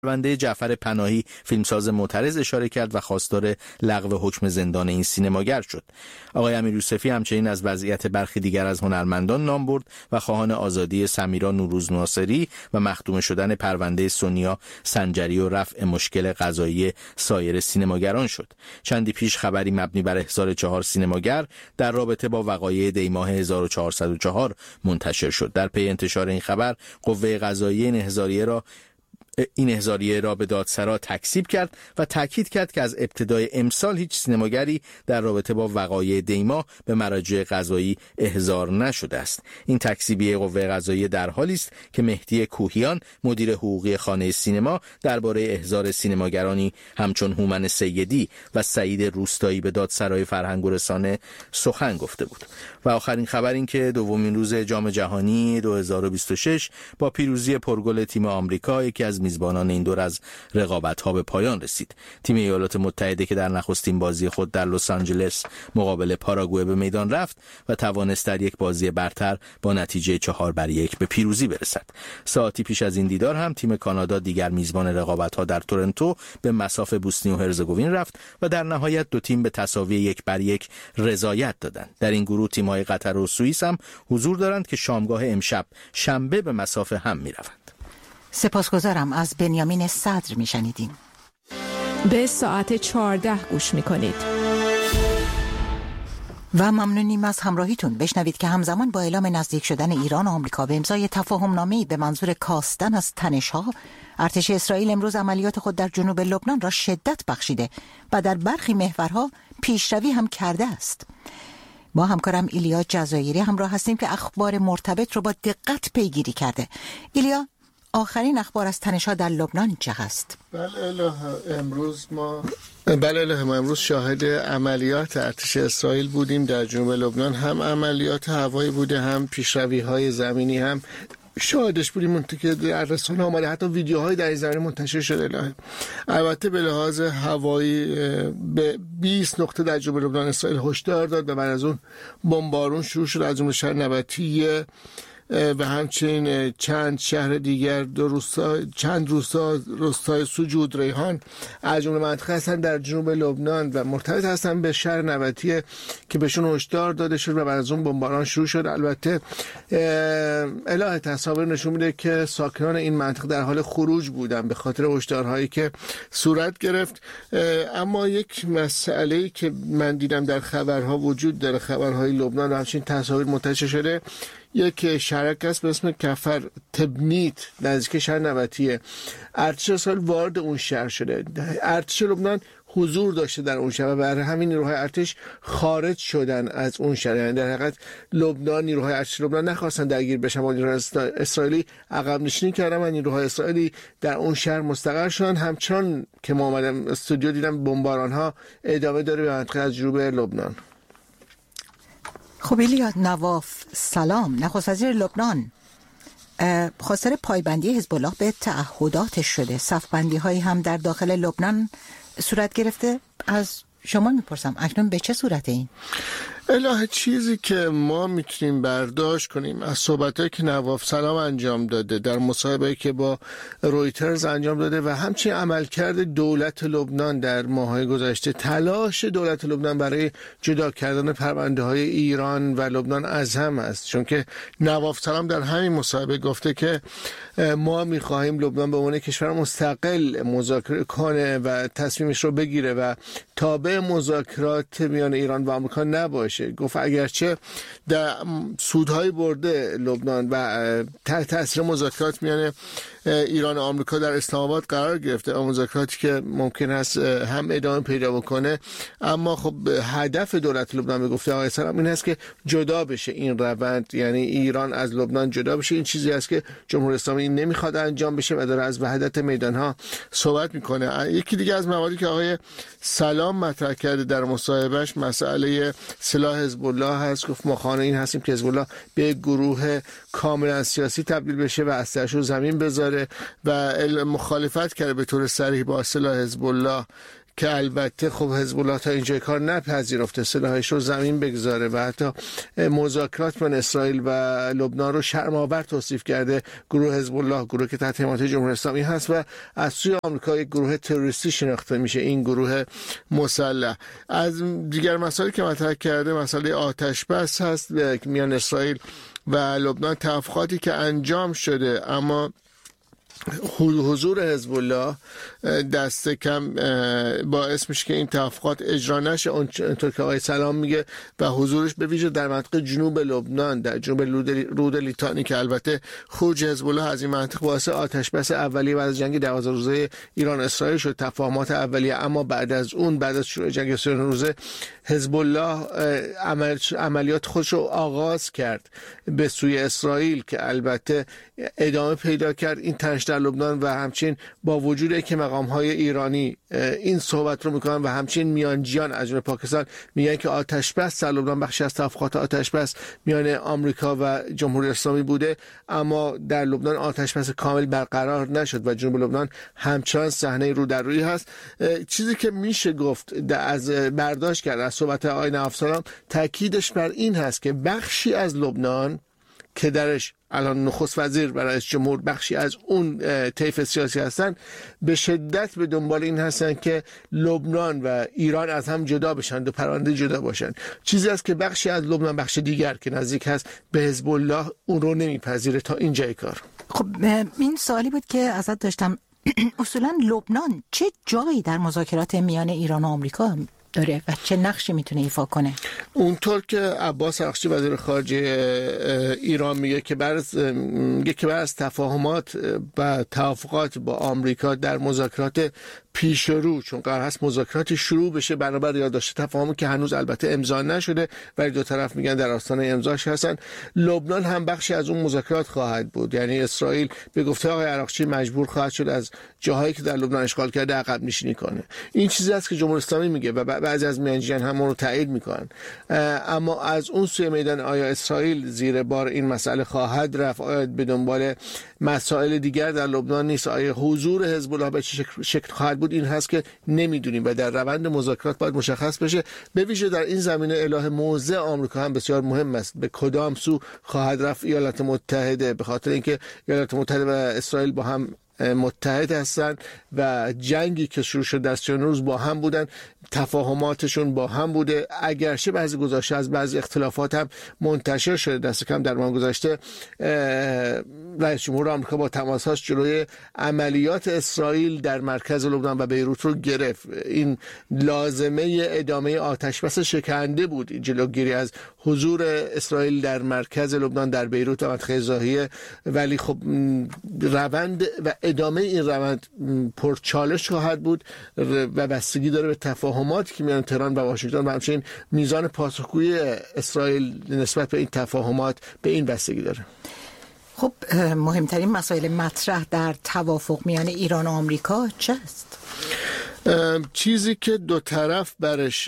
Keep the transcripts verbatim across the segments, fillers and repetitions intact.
پرونده جعفر پناهی فیلمساز معترض اشاره کرد و خواستار لغو حکم زندان این سینماگر شد. آقای امیریوسفی همچنین از وضعیت برخی دیگر از هنرمندان نام برد و خواهان آزادی سمیرا نوروز ناصری و مختوم شدن پرونده سونیا سنجری و رفع مشکل قضایی سایر سینماگران شد. چندی پیش خبری مبنی بر احضار چهار سینماگر در رابطه با وقایع دی ماه هزار و چهارصد و چهار منتشر شد. در پی انتشار این خبر قوه قضاییه این احضاریه را این احضاریه را به دادسرا تکذیب کرد و تاکید کرد که از ابتدای امسال هیچ سینماگری در رابطه با وقایع دیما به مراجع قضایی احضار نشده است. این تکذیبیه قوه قضاییه در حالی است که مهدی کوهیان مدیر حقوقی خانه سینما درباره احضار سینماگرانی همچون هومن سیدی و سعید روستایی به دادسرای فرهنگ و رسانه سخن گفته بود. و آخرین خبر این که دومین روز جام جهانی دو هزار و بیست و شش با پیروزی پرگل تیم آمریکا یکی از میزبانان این دور از رقابت‌ها به پایان رسید. تیم ایالات متحده که در نخستین بازی خود در لس آنجلس مقابل پاراگوئه به میدان رفت و توانست در یک بازی برتر با نتیجه چهار بر یک به پیروزی برسد. ساعتی پیش از این دیدار هم تیم کانادا دیگر میزبان رقابت‌ها در تورنتو به مصاف بوسنی و هرزگوین رفت و در نهایت دو تیم به تساوی یک بر یک رضایت دادند. در این گروه تیم‌های قطر و سوئیس هم حضور دارند که شامگاه امشب شنبه به مصاف هم می‌روند. سپاسگزارم. از بنیامین صدر میشنیدیم. به ساعت چهارده گوش میکنید و ممنونیم از همراهیتون. بشنوید که همزمان با اعلام نزدیک شدن ایران و آمریکا به امضای تفاهم‌نامه‌ای به منظور کاستن از تنش‌ها، ارتش اسرائیل امروز عملیات خود در جنوب لبنان را شدت بخشیده و در برخی محورها پیشروی هم کرده است. با همکارم ایلیا جزایری همراه هستیم که اخبار مرتبط رو با دقت پیگیری کرده. ایلیا، آخرین اخبار از تنش‌ها در لبنان چه هست؟ بله اله امروز ما بله اله ما امروز شاهد عملیات ارتش اسرائیل بودیم در جنوب لبنان. هم عملیات هوایی بوده، هم پیشروی‌های زمینی هم شاهدش بودیم. منطقه که در رسانه آمده، حتی ویدیوهای در این زمینه منتشر شده. اله البته به لحاظ هوایی به بیست نقطه در جنوب لبنان اسرائیل هشدار داد و بعد از اون بمبارون شروع شد از جمله شهر نبطیه و همچنین چند شهر دیگر، دو روستا، چند روستا، روستای سجود، ریحان از جمله مناطق هستن در جنوب لبنان و مرتبط هستن به شهر نبطیه که بهشون هشدار داده شد و بعد از اون بمباران شروع شد. البته اله تصاویر نشون میده که ساکنان این منطقه در حال خروج بودن به خاطر هشدارهایی که صورت گرفت. اما یک مسئله‌ای که من دیدم در خبرها وجود داره، خبرهای لبنان و همچنین تصاویر منتشر شده، یک شهرک است به اسم کفر تبنیت نزدیک شهر نبطیه. ارتش اسرائیل وارد اون شهر شده. ارتش لبنان حضور داشته در اون شهر و برای همین نیروهای ارتش خارج شدن از اون شهر. یعنی در حقیقت لبنان، نیروهای ارتش لبنان نخواستن درگیر بشن و نیروهای اسرائیلی عقب نشینی کردن و نیروهای اسرائیلی در اون شهر مستقر شدن. همچنان که ما اومدم استودیو دیدم بمباران ها ادامه داره به منطقه از جنوب لبنان. خب ایلیا، نواف سلام، نخست وزیر لبنان خواستار پایبندی حزب الله به تعهداتش شده. صفبندی هایی هم در داخل لبنان صورت گرفته. از شما میپرسم اکنون به چه صورته این؟ اله چیزی که ما میتونیم برداشت کنیم از صحبتایی که نواف سلام انجام داده در مصاحبه‌ای که با رویترز انجام داده و همچنین عملکرد دولت لبنان در ماه‌های گذشته، تلاش دولت لبنان برای جدا کردن پرونده‌های ایران و لبنان از هم است. چون که نواف سلام در همین مصاحبه گفته که ما می‌خواهیم لبنان به عنوان کشور مستقل مذاکره کنه و تصمیمش رو بگیره و تابع مذاکرات میان ایران و آمریکا نباشه. گفت اگرچه در سودهای برده لبنان و تحت تاثیر مذاکرات میان ایران و آمریکا در اسلام آباد قرار گرفته، مذاکراتی که ممکن است هم ادامه پیدا بکنه، اما خب هدف دولت لبنان به گفته آقای سلام این است که جدا بشه این روند، یعنی ایران از لبنان جدا بشه. این چیزی است که جمهوری اسلامی نمیخواد انجام بشه و داره از وحدت میدانها صحبت میکنه. یکی دیگه از مواردی که آقای سلام مطرح کرده در مصاحبهش مسئله سلاح حزب الله هست. گفت ما خواهان این هستیم که حزب الله به گروه کاملا سیاسی تبدیل بشه و اسلحه‌اش رو زمین بذاره و مخالفت کرده به طور صریح با سلاح حزب الله که البته خب حزب الله تا اینجای کار نپذیرفته، سلاحش رو زمین بگذاره و حتی مذاکرات بین اسرائیل و لبنان رو شرم‌آور توصیف کرده. گروه حزب الله، گروه که تحت حمایت جمهوری اسلامی هست و از سوی آمریکا یک گروه تروریستی شناخته میشه، این گروه مسلح. از دیگر مسائلی که مطرح کرده مسئله آتش بس هست میان اسرائیل و لبنان، توافقاتی که انجام شده اما حضور حزب الله دست کم باعث میشه که این توافقات اجرا نشه اونطور که آقای سلام میگه و حضورش به ویژه در منطقه جنوب لبنان، در جنوب رود لیتانی که البته خروج حزب الله از این منطقه باعث آتش بس اولیه بعد از جنگ دوازده روزه ایران اسرائیل شد، تفاهمات اولیه. اما بعد از اون، بعد از شروع جنگ سی روزه، حزب الله عمل عملیات خودش رو آغاز کرد به سوی اسرائیل که البته ادامه پیدا کرد این تنش در لبنان و همچنین با وجود که مقام‌های ایرانی این صحبت رو میکنن و همچنین میانجیان از جمله پاکستان میگن که آتش بس در لبنان بخشی از توافقات آتش بس میان آمریکا و جمهوری اسلامی بوده، اما در لبنان آتش بس کامل برقرار نشد و جنوب لبنان همچنان صحنه رو در روی هست. چیزی که میشه گفت از برداشت کرد از صحبت آقای نواف سلام، تاکیدش بر این هست که بخشی از لبنان که درش الان نخست وزیر و رئیس جمهور بخشی از اون طیف سیاسی هستن، به شدت به دنبال این هستن که لبنان و ایران از هم جدا بشن، دو پرونده جدا باشن. چیزی است که بخشی از لبنان، بخش دیگر که نزدیک هست به حزب الله، اون رو نمیپذیره تا اینجای کار. خب این سوالی بود که ازت داشتم، اصولا لبنان چه جایی در مذاکرات میان ایران و آمریکا داره و چه نقشی میتونه ایفا کنه؟ اونطور که عباس عراقچی وزیر خارجه ایران میگه که بر از میگه که بر از تفاهمات و توافقات با آمریکا در مذاکرات پیش رو، چون قرار هست مذاکرات شروع بشه برابر یادداشت تفاهمی که هنوز البته امضا نشده ولی دو طرف میگن در آستانه امضاش هستن، لبنان هم بخشی از اون مذاکرات خواهد بود. یعنی اسرائیل به گفته آقای عراقچی مجبور خواهد شد از جاهایی که در لبنان اشغال کرده عقب نشینی کنه. این چیزی است که جمهوری اسلامی میگه و بعضی از میانجیان هم اون رو تایید میکنن. اما از اون سوی میدان آیا اسرائیل زیر بار این مسئله خواهد رفت؟ آیا به دنبال مسائل دیگر در لبنان نیست؟ آیا حضور حزب الله به چه شکل خواهد بود؟ این هست که نمیدونیم و در روند مذاکرات باید مشخص بشه. به ویژه در این زمینه اعلام موضع آمریکا هم بسیار مهم است. به کدام سو خواهد رفت ایالات متحده؟ به خاطر اینکه ایالات متحده و اسرائیل با هم متحد هستند و جنگی که شروع شد در سی و نه روز با هم بودن، تفاهماتشون با هم بوده، اگرچه بعضی گزارش از بعضی اختلافات هم منتشر شده. دست کم در ماه گذشته رئیس جمهور آمریکا با تماس‌هاش جلوی عملیات اسرائیل در مرکز لبنان و بیروت رو گرفت. این لازمه ادامه آتش بس شکننده بود، جلوگیری از حضور اسرائیل در مرکز لبنان در بیروت و منطقه ضاحیه، ولی خب روند و ادامه این روند پرچالش خواهد بود و بستگی داره به تفاهماتی که میان تهران و واشنگتن و همچنین میزان پاسخگویی اسرائیل نسبت به این تفاهمات به این بستگی داره. خب مهمترین مسائل مطرح در توافق میان ایران و آمریکا چه است؟ چیزی که دو طرف برش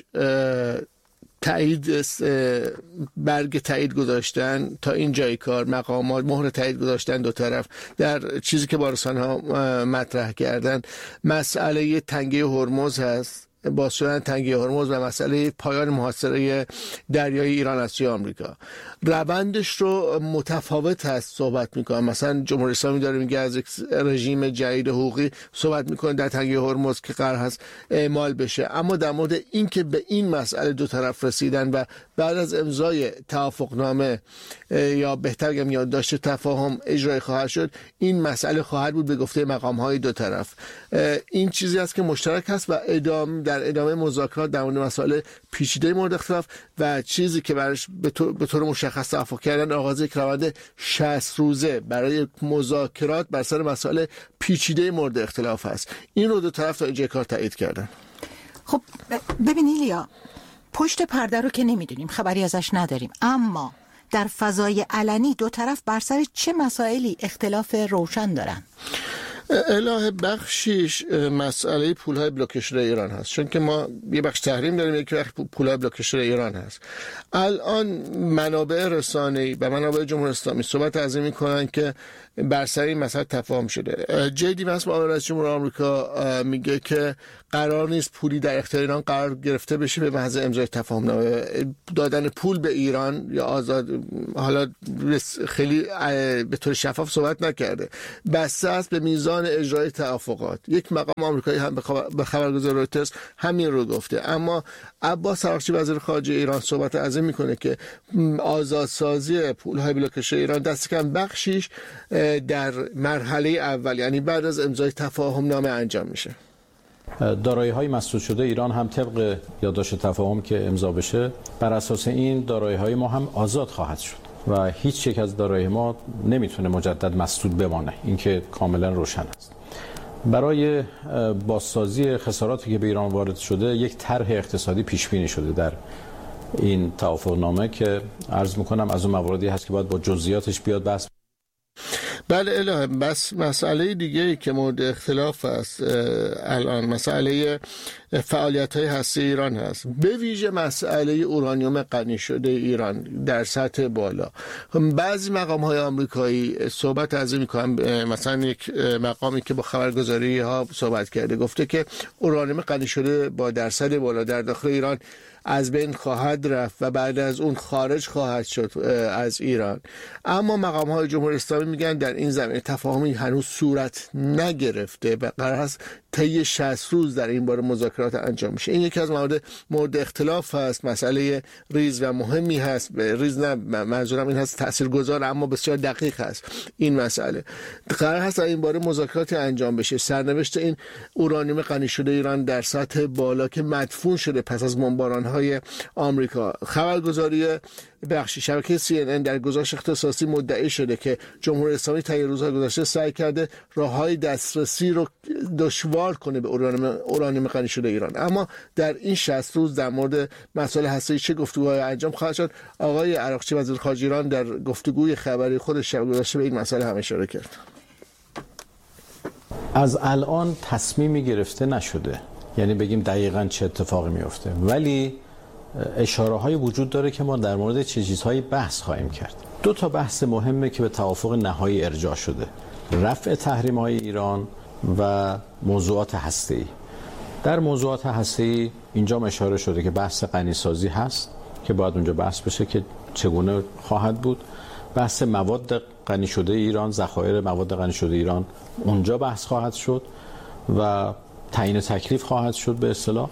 تایید برگ تایید گذاشتن تا این جای کار، مقامات مهر تایید گذاشتن دو طرف در چیزی که با رسانه‌ها مطرح کردن، مسئله تنگه هرمز هست، باز شدن تنگه هرمز و مسئله پایان محاصره دریای ایران از سوی آمریکا. روندش رو متفاوت هست صحبت میکنه. مثلا جمهوری اسلامی داره میگه از یک رژیم جدید حقوقی صحبت میکنه در تنگه هرمز که قرار هست اعمال بشه، اما در مورد این که به این مسئله دو طرف رسیدن و بعد از امضای توافقنامه یا بهتر بگم یادداشت تفاهم اجرای خواهد شد، این مسئله خواهد بود به گفته مقام‌های دو طرف. این چیزی است که مشترک هست و ادامه در ادامه مذاکرات در مورد مسائل پیچیده مورد اختلاف و چیزی که برش به طور, به طور مشخص توافق کردن آغاز یک روند شصت روزه برای مذاکرات بر سر مسائل پیچیده مورد اختلاف هست. این رو دو طرف تا اینجا کار تایید کردن. خب ببین ایلیا، پشت پرده رو که نمیدونیم، خبری ازش نداریم، اما در فضای علنی دو طرف بر سر چه مسائلی اختلاف روشن دارن؟ الهه بخشیش مسئله پولهای بلوکشده ایران هست، چون که ما یه بخش تحریم داریم، یک بخش پولهای بلوکشده ایران هست. الان منابع رسانه‌ای و منابع جمهوری اسلامی صحبت از این میکنن که بر سر این مسئله تفاهم شده. جیدی وانس معاون رئیس جمهور آمریکا میگه که قرار نیست پولی در اختیار ایران قرار گرفته بشه به محض امضای تفاهمنامه. دادن پول به ایران یا آزاد، حالا خیلی به طور شفاف صحبت نکرده، بسته است به میزان اجرای توافقات. یک مقام آمریکایی هم به خبرگزاری رویترز همین رو گفته. اما عباس عراقچی وزیر خارجه ایران صحبت از این میکنه که آزادسازی پولهای بلوکشده ایران دست کم بخشیش در مرحله اول، یعنی بعد از امضای تفاهم نامه انجام میشه. دارایی‌های مسدود شده ایران هم طبق یادداشت تفاهم که امضا بشه، بر اساس این دارایی‌های ما هم آزاد خواهد شد و هیچ یک از دارایی ما نمیتونه مجدد مسدود بمانه. این که کاملا روشن است. برای بازسازی خساراتی که به ایران وارد شده یک طرح اقتصادی پیش بینی شده در این توافقنامه که عرض میکنم از اون مواردی هست که باید با جزئیاتش بیاد بحث. بله الهه، بس مسئله دیگه‌ای که مورد اختلاف است الان مسئله فعالیت‌های هسته‌ای ایران هست، به ویژه مسئله اورانیوم غنی شده ایران در سطح بالا. بعضی مقام‌های آمریکایی صحبت از این می‌کنن، مثلا یک مقامی که با خبرگزاری‌ها صحبت کرده گفته که اورانیوم غنی شده با درصد بالا در داخل ایران از بین خواهد رفت و بعد از اون خارج خواهد شد از ایران. اما مقام‌های جمهوری اسلامی میگن در این زمینه تفاهمی هنوز صورت نگرفته و قرار است طی شصت روز در این باره مذاکرات انجام میشه. این یکی از موارد مورد اختلاف هست، مسئله ریز و مهمی هست. ریز نه، منظورم این هست تاثیرگذار اما بسیار دقیق هست. این مسئله قرار هست در این باره مذاکرات انجام بشه. سرنوشت این اورانیوم غنی شده ایران در سطح بالا که مدفون شده پس از بمباران‌های آمریکا. خبرگزاری بخشی شبکه سی ان ان در گزارش اختصاصی مدعی شده که جمهوری اسلامی طی روزهای گذشته سعی کرده راههای دسترسی رو دشوار کنه به اورانیوم غنی شده ایران. اما در این شصت روز در مورد مسائل هسته‌ای چه گفتگوهای انجام خواهد شد؟ آقای عراقچی وزیر خارجه ایران در گفتگوی خبری خودش شب گذشته به این مسئله هم اشاره کرد. از الان تصمیمی گرفته نشده، یعنی بگیم دقیقاً چه اتفاقی میفته، ولی اشاره های وجود داره که ما در مورد چه چیزهایی بحث خواهیم کرد. دو تا بحث مهمه که به توافق نهایی ارجاع شده: رفع تحریم های ایران و موضوعات هسته‌ای. در موضوعات هسته‌ای اینجا اشاره شده که بحث غنیسازی هست که باید اونجا بحث بشه که چگونه خواهد بود. بحث مواد غنی شده ایران، ذخایر مواد غنی شده ایران، اونجا بحث خواهد شد و تعیین تکلیف خواهد شد به اصطلاح.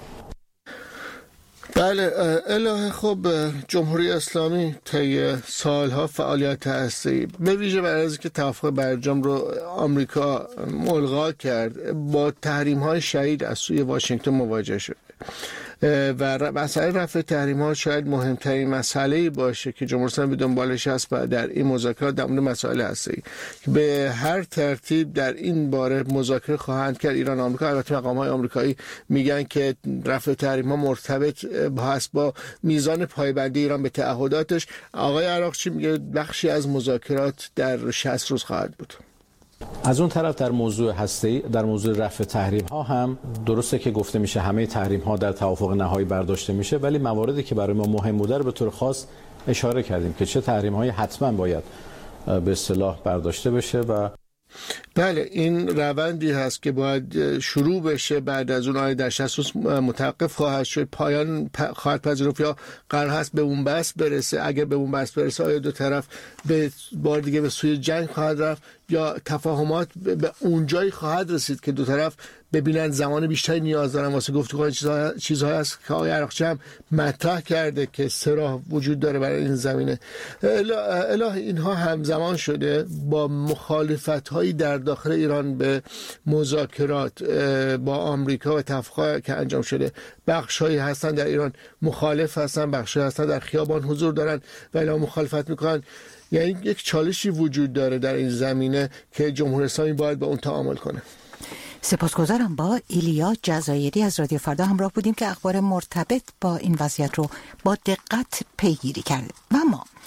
بله الهه، خب جمهوری اسلامی طی سالها فعالیت هسته‌ای به ویژه برای اینکه توافق برجام رو آمریکا ملغا کرد با تحریم‌های شدید از سوی واشنگتن مواجه شد و مسئله رفع تحریم‌ها شاید مهمترین مسئله‌ای باشه که جمهوری اسلامی به دنبالش هست در این مذاکرات در مورد مسائل هسته‌ای. به هر ترتیب در این باره مذاکره خواهند کرد ایران و آمریکا. البته مقام‌های آمریکایی میگن که رفع تحریم‌ها مرتبط هست با میزان پایبندی ایران به تعهداتش. آقای عراقچی میگه بخشی از مذاکرات در شصت روز خواهد بود. از اون طرف در موضوع هسته‌ای، در موضوع رفع تحریم ها هم درسته که گفته میشه همه تحریم ها در توافق نهایی برداشته میشه، ولی مواردی که برای ما مهم بوده رو به طور خاص اشاره کردیم که چه تحریم هایی حتما باید به اصطلاح برداشته بشه. و بله این روندی هست که باید شروع بشه، بعد از اون آیه در شصت روز متوقف خواهد شد، پایان خواهد پذیرفت یا قرار هست به اون بحث برسه. اگر به اون بحث برسه آیا دو طرف به بار دیگه به سوی جنگ خواهد رفت یا تفاهمات به اونجایی خواهد رسید که دو طرف ببینن زمان بیشتری نیاز دارن واسه گفتگو. چیزها چیزهایی هست که آقای عراقچی هم مطرح کرده که سه راه وجود داره برای این زمینه. اله اینها همزمان شده با مخالفت‌هایی در داخل ایران به مذاکرات با آمریکا و توافقی که انجام شده. بخش‌هایی هستن در ایران مخالف هستن، بخش‌هایی هستن در خیابان حضور دارن و اعلام مخالفت میکنن. یعنی یک چالشی وجود داره در این زمینه که جمهوری اسلامی باید با اون تعامل کنه. سپاسگزارم. با ایلیا جزایری از رادیو فردا همراه بودیم که اخبار مرتبط با این وضعیت رو با دقت پیگیری کرده. و اما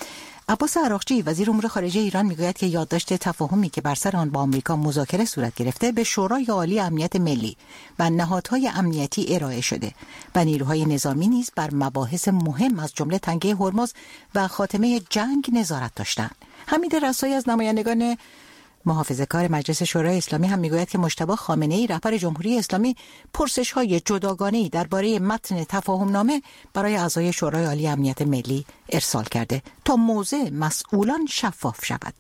عباس عراقچی وزیر امور خارجه ایران میگوید که یادداشت تفاهمی که بر سر آن با آمریکا مذاکره صورت گرفته به شورای عالی امنیت ملی و نهادهای امنیتی ارائه شده و نیروهای نظامی نیز بر مباحث مهم از جمله تنگه هرمز و خاتمه جنگ نظارت داشتند. حمید رسایی از نمایندگان محافظه‌کار مجلس شورای اسلامی هم میگوید که مجتبی خامنه‌ای رهبر جمهوری اسلامی پرسش‌های جداگانه‌ای درباره متن تفاهم‌نامه برای اعضای شورای عالی امنیت ملی ارسال کرده تا موضع مسئولان شفاف شود.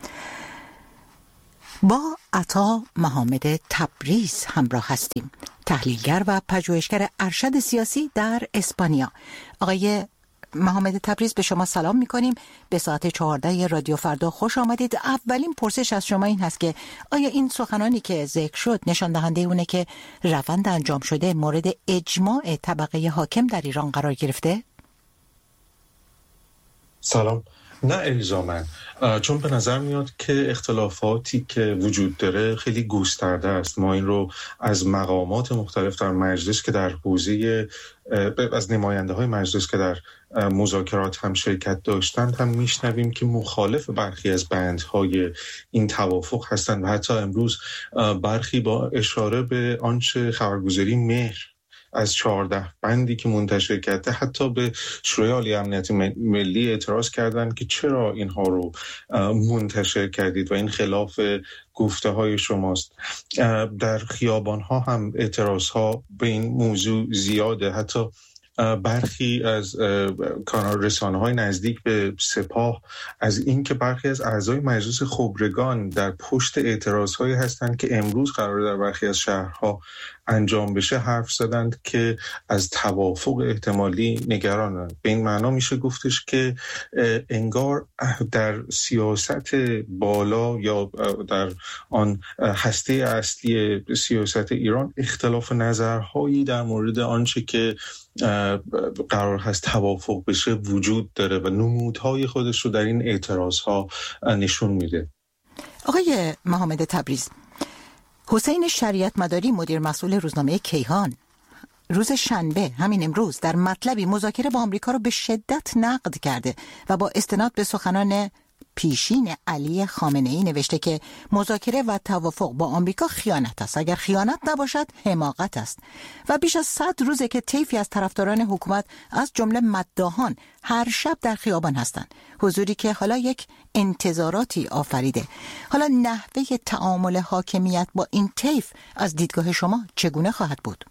با عطا محمد تبریز همراه هستیم، تحلیلگر و پژوهشگر ارشد سیاسی در اسپانیا. آقای محمد تبریز به شما سلام می‌کنیم. به ساعت چهارده رادیو فردا خوش آمدید. اولین پرسش از شما این هست که آیا این سخنانی که ذکر شد نشان دهنده اونه که روند انجام شده مورد اجماع طبقه حاکم در ایران قرار گرفته؟ سلام. نه الزاماً، چون به نظر میاد که اختلافاتی که وجود داره خیلی گسترده است. ما این رو از مقامات مختلف در مجلس که در حوزه از نماینده های مجلس که در مذاکرات هم شرکت داشتند هم میشنویم که مخالف برخی از بندهای این توافق هستند و حتی امروز برخی با اشاره به آنچه خبرگزاری مهر از چهارده بندی که منتشر کرده حتی به شورای عالی امنیت ملی اعتراض کردند که چرا اینها رو منتشر کردید و این خلاف گفته های شماست. در خیابان ها هم اعتراض ها به این موضوع زیاده. حتی برخی از کانال رسانه های نزدیک به سپاه از این که برخی از اعضای مجلس خبرگان در پشت اعتراض هایی هستند که امروز قرار در برخی از شهرها انجام بشه حرف زدند که از توافق احتمالی نگرانند. به این معنا میشه گفتش که انگار در سیاست بالا یا در آن هسته اصلی سیاست ایران اختلاف نظرهایی در مورد آنچه که قرار هست توافق بشه وجود داره و نمودهای خودش رو در این اعتراضها نشون میده. آقای محمد تبریز، حسین شریعت مداری مدیر مسئول روزنامه کیهان روز شنبه همین امروز در مطلبی مذاکره با آمریکا رو به شدت نقد کرده و با استناد به سخنان پیشین علی خامنه‌ای نوشته که مذاکره و توافق با آمریکا خیانت است. اگر خیانت نباشد حماقت است. و بیش از صد روزه که طیفی از طرفداران حکومت از جمله مداحان هر شب در خیابان هستند. حضوری که حالا یک انتظاراتی آفریده. حالا نحوه تعامل حاکمیت با این طیف از دیدگاه شما چگونه خواهد بود؟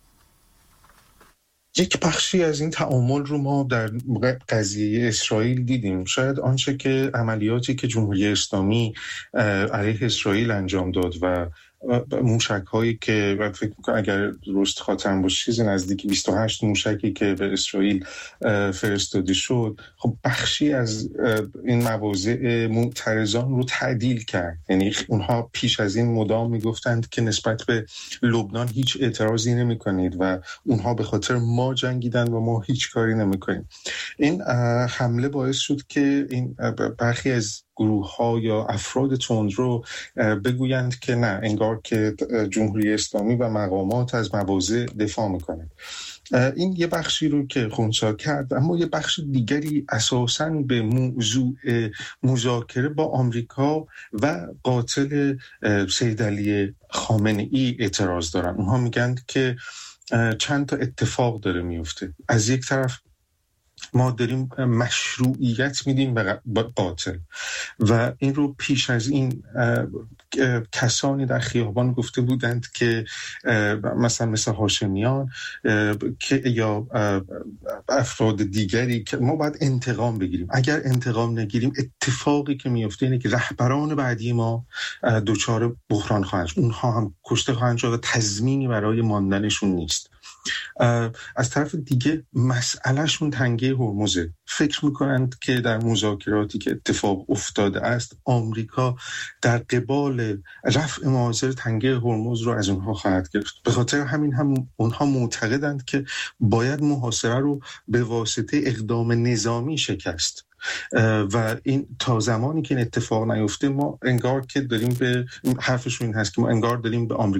یک بخشی از این تعامل رو ما در قضیه اسرائیل دیدیم. شاید آنچه که عملیاتی که جمهوری اسلامی علیه اسرائیل انجام داد و موشک هایی که فکر میکنم اگر درست خاطرم باشه چیز نزدیک بیست و هشت موشکی که به اسرائیل فرستاده شد، خب بخشی از این مواضع معترضان رو تعدیل کرد. یعنی اونها پیش از این مدام میگفتند که نسبت به لبنان هیچ اعتراضی نمی کنید و اونها به خاطر ما جنگیدن و ما هیچ کاری نمی کنیم. این حمله باعث شد که این برخی از گروه ها یا افراد تندرو بگویند که نه، انگار که جمهوری اسلامی و مقامات از مواضع دفاع میکنند. این یه بخشی رو که خونسا کرد، اما یه بخش دیگری اساساً به موضوع مذاکره با آمریکا و قاتل سید علی خامنه‌ای اعتراض دارن. اونها میگن که چند تا اتفاق داره میفته. از یک طرف ما داریم مشروعیت میدیم به قاتل و این رو پیش از این کسانی در خیابان گفته بودند که مثلا مثل هاشمیان که یا افراد دیگری که ما باید انتقام بگیریم. اگر انتقام نگیریم اتفاقی که میفته اینه که رهبران بعدی ما دچار بحران خواهند شد، اونها هم کشته خواهند شد و تضمینی برای ماندنشون نیست. از طرف دیگه مسئلهشون تنگه هرمزه. فکر میکنند که در مذاکراتی که اتفاق افتاده است آمریکا در قبال رفع معاصر تنگه هرمز رو از اونها خواهد گرفت. به خاطر همین هم اونها معتقدند که باید محاصره رو به واسطه اقدام نظامی شکست و این تا زمانی که این اتفاق نیفته ما انگار که داریم به حرفشون این هست که ما انگار داریم به آمریکا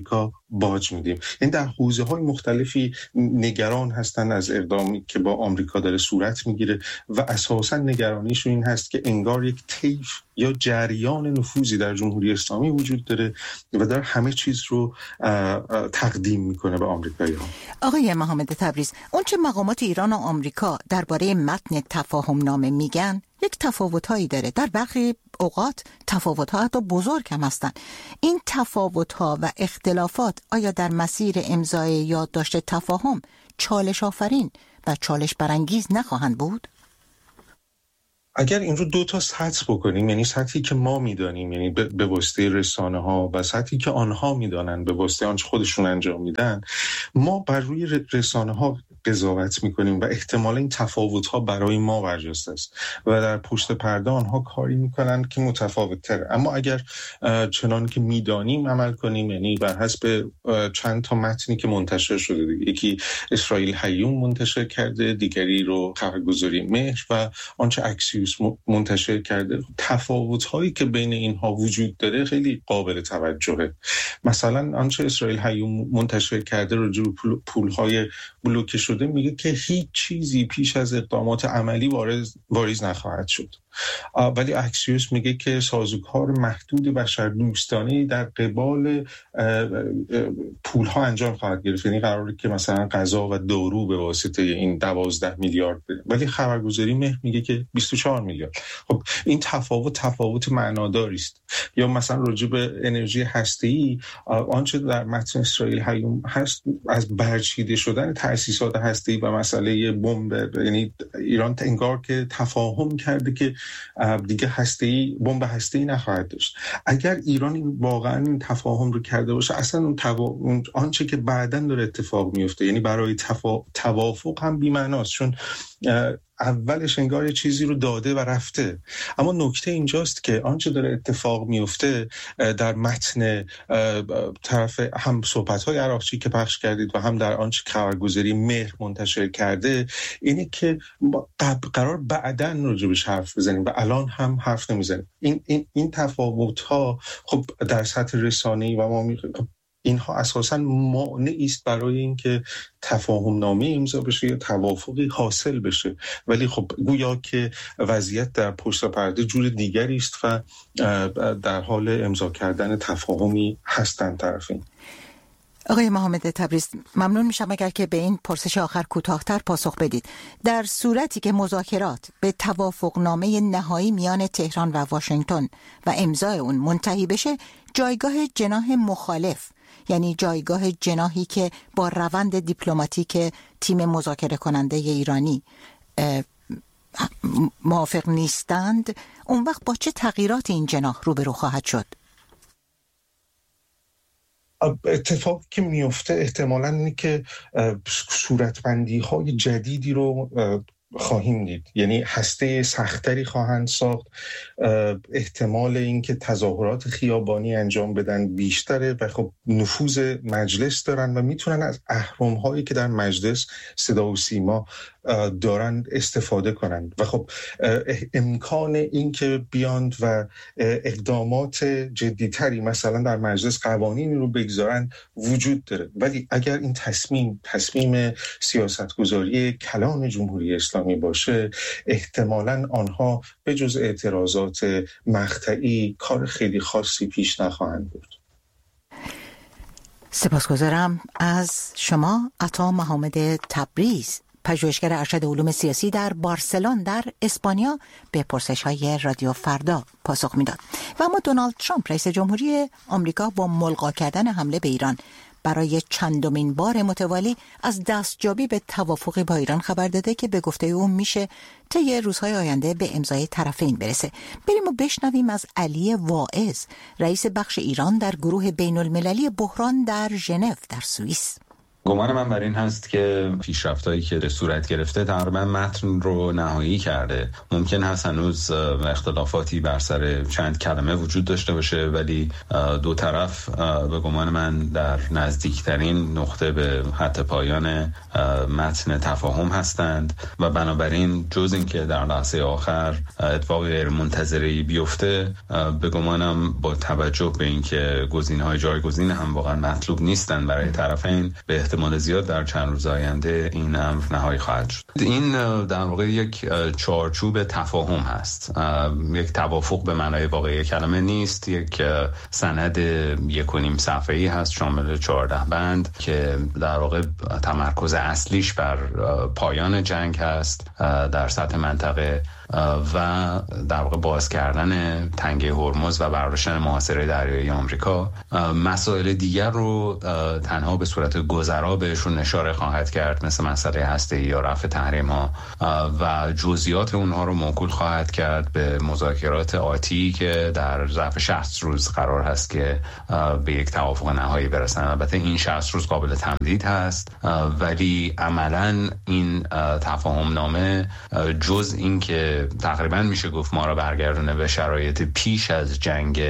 باج میدیم. این در حوزه‌های مختلفی نگران هستن از اقدامی که با آمریکا داره صورت میگیره و اساساً نگرانیشون این هست که انگار یک طیف یا جریان نفوذی در جمهوری اسلامی وجود داره و در همه چیز رو تقدیم میکنه به آمریکایی‌ها. آقای محمد تبریز، اون چه مقامات ایران و آمریکا درباره متن تفاهم نامه میگن یک تفاوت‌هایی داره. در برخی اوقات تفاوت‌ها حتی بزرگ هم هستن. این تفاوت‌ها و اختلافات آیا در مسیر امضای یادداشت تفاهم چالش آفرین و چالش برانگیز نخواهند بود؟ اگر این رو دو تا سطح بکنیم، یعنی سطحی که ما میدانیم، یعنی به واسطه رسانه ها، و سطحی که آنها میدانن به واسطه آنچه خودشون انجام میدن، ما بر روی رسانه ها قضاوت میکنیم و احتمالا این تفاوت ها برای ما برجسته است و در پشت پرده آنها کاری میکنن که متفاوت تره. اما اگر چنان که میدانیم عمل کنیم، یعنی بر حسب چند تا متنی که منتشر شده دیگه، یکی اسرائیل هیوم منتشر کرده، دیگری رو خبرگزاری مهر و آنچه اکسیوس منتشر کرده، تفاوت هایی که بین اینها وجود داره خیلی قابل توجهه. مثلا آنچه اسرائیل هیوم منتشر کرده راجع به پول های بلوکه شده میگه که هیچ چیزی پیش از اقدامات عملی واریز, واریز نخواهد شد، ولی اکسیوس میگه که سازوکار محدود بشردوستانه در قبال پولها انجام خواهد گرفت، یعنی قراره که مثلا غذا و دارو به واسطه این دوازده میلیارد بده، ولی خبرگزاری مهر میگه که بیست و چهار میلیارد. خب این تفاوت تفاوت معناداری است. یا مثلا راجع به انرژی هسته‌ای، آنچه در متن اسرائیل هیوم هست از برچیده شدن تأسیسات هسته‌ای و مسئله بمب، یعنی ایران انگار که تفاهم کرده که دیگه هسته‌ای بمب هسته‌ای نخواهد داشت. اگر ایران واقعا این تفاهم رو کرده باشه، اصلا اون, توا... اون آنچه که بعداً داره اتفاق میفته، یعنی برای تفا... توافق هم بی‌معناست، چون اولش انگار یه چیزی رو داده و رفته. اما نکته اینجاست که آنچه داره اتفاق میفته در متن طرف هم صحبت‌های عراقچی که پخش کردید و هم در آنچه خبرگزاری مهر منتشر کرده، اینه که قرار بعداً راجبش حرف بزنیم و الان هم حرف نمیزنیم. این این این تفاوت‌ها خب در سطح رسانه‌ای و ما می... اینها اساساً مانعی است برای اینکه تفاهم نامه امضا بشه یا توافقی حاصل بشه. ولی خب گویا که وضعیت در پشت پرده جور دیگری است و در حال امضا کردن تفاهمی هستند طرفین. آقای محمد تبریز، ممنون میشم اگر که به این پرسش آخر کوتاه‌تر پاسخ بدید. در صورتی که مذاکرات به توافقنامه نهایی میان تهران و واشنگتن و امضای اون منتهی بشه، جایگاه جناح مخالف، یعنی جایگاه جناحی که با روند دیپلماتیک تیم مذاکره کننده ایرانی موافق نیستند، اون وقت با چه تغییرات این جناح روبرو خواهد شد؟ اتفاقی که میفته احتمالاً اینه که صورتبندی های جدیدی رو خواهیم دید، یعنی هسته سختری خواهند ساخت، احتمال اینکه تظاهرات خیابانی انجام بدن بیشتره و خب نفوذ مجلس دارن و میتونن از اهرم‌هایی که در مجلس صدا و سیما دارن استفاده کنند و خب امکان اینکه بیاند و اقدامات جدیتری مثلا در مجلس قوانینی رو بگذارن وجود داره. ولی اگر این تصمیم تصمیم سیاستگذاری کلان جمهوری اسلامی باشه، احتمالاً آنها به جز اعتراضات مقطعی کار خیلی خاصی پیش نخواهند برد. سپاسگزارم از شما عطا محمد تبریز، پژوهشگر ارشد علوم سیاسی در بارسلون در اسپانیا، به پرسش‌های رادیو فردا پاسخ میداد. و اما دونالد ترامپ رئیس جمهوری آمریکا با ملغا کردن حمله به ایران برای چندمین بار متوالی از دستیابی به توافقی با ایران خبر داده که به گفته او میشه طی روزهای آینده به امضای طرفین برسه. بریم و بشنویم از علی واعظ، رئیس بخش ایران در گروه بین المللی بحران در ژنو در سوئیس. گمان من بر این هست که پیشرفتایی که صورت گرفته تقریبا متن رو نهایی کرده. ممکن هست هنوز اختلافاتی بر سر چند کلمه وجود داشته باشه، ولی دو طرف به گمان من در نزدیکترین نقطه به خط پایان متن تفاهم هستند و بنابراین جز این که در لحظه آخر اتفاق غیر منتظری بیفته، به گمانم با توجه به اینکه گزینه‌های جایگزین هم واقعا مطلوب نیستن برای طرفین، به احتمال زیاد در چند روز آینده این امر نهایی خواهد شد. این در واقع یک چارچوب تفاهم هست، یک توافق به معنای واقعی کلمه نیست، یک سند یک و نیم صفحه‌ای هست شامل چهارده بند که در واقع تمرکز اصلیش بر پایان جنگ هست در سطح منطقه و در واقع باز کردن تنگه هرمز و برداشتن محاصره دریایی آمریکا. مسائل دیگر رو تنها به صورت گذرا بهشون اشاره خواهد کرد، مثل مسئله هسته‌ای یا رفع تحریم‌ها، و جزئیات اونها رو موکول خواهد کرد به مذاکرات آتی که در ظرف شصت روز قرار هست که به یک توافق نهایی برسن. البته این شصت روز قابل تمدید هست، ولی عملاً این تفاهم نامه جز این که تقریبا میشه گفت ما را برگردونه به شرایط پیش از جنگ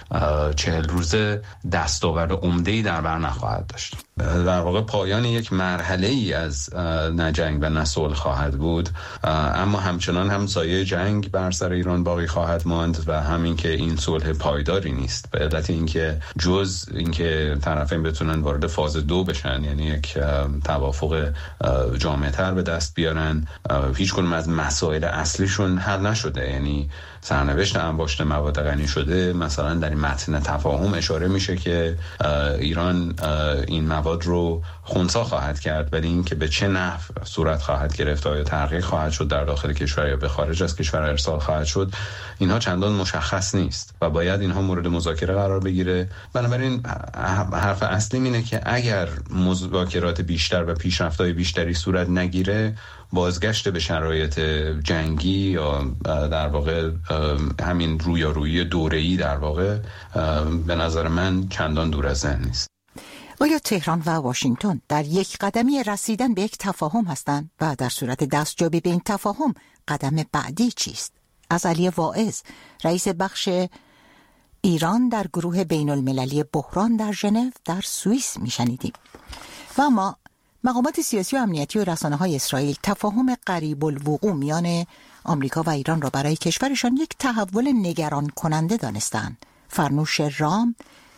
چهل روزه، دستاورد عمده‌ای در بر نخواهد داشت. در واقع پایان یک مرحله ای از نه جنگ و نه صلح خواهد بود، اما همچنان هم سایه جنگ بر سر ایران باقی خواهد ماند و همین که این صلح پایداری نیست، به علت اینکه جز اینکه طرفین بتونن وارد فاز دو بشن، یعنی یک توافق جامع‌تر به دست بیارن، هیچ کدوم از مسائل اصلیشون حل نشده. یعنی سرنوشت انباشت مواد غنی شده، مثلا در این متن تفاهم اشاره میشه که ایران این مواد رو خنثی خواهد کرد، ولی این که به چه نحو صورت خواهد گرفت، آیا تحقیق خواهد شد در داخل کشور یا به خارج از کشور ارسال خواهد شد، اینها چندان مشخص نیست و باید اینها مورد مذاکره قرار بگیره. بنابراین حرف اصلی اینه که اگر مذاکرات بیشتر و پیشرفت‌های بیشتری صورت نگیره، بازگشت به شرایط جنگی یا در واقع همین رویارویی دوره‌ای در واقع به نظر من چندان دور از ذهن نیست. آیا تهران و واشنگتن در یک قدمی رسیدن به یک تفاهم هستند و در صورت دستیابی به این تفاهم قدم بعدی چیست؟ از علی واعظ، رئیس بخش ایران در گروه بین المللی بحران در ژنو در سوئیس میشنیدیم. و اما مقامات سیاسی و امنیتی و رسانه‌های اسرائیل تفاهم قریب الوقوع میان آمریکا و ایران را برای کشورشان یک تحول نگران کننده دانستند. فرنوش رام،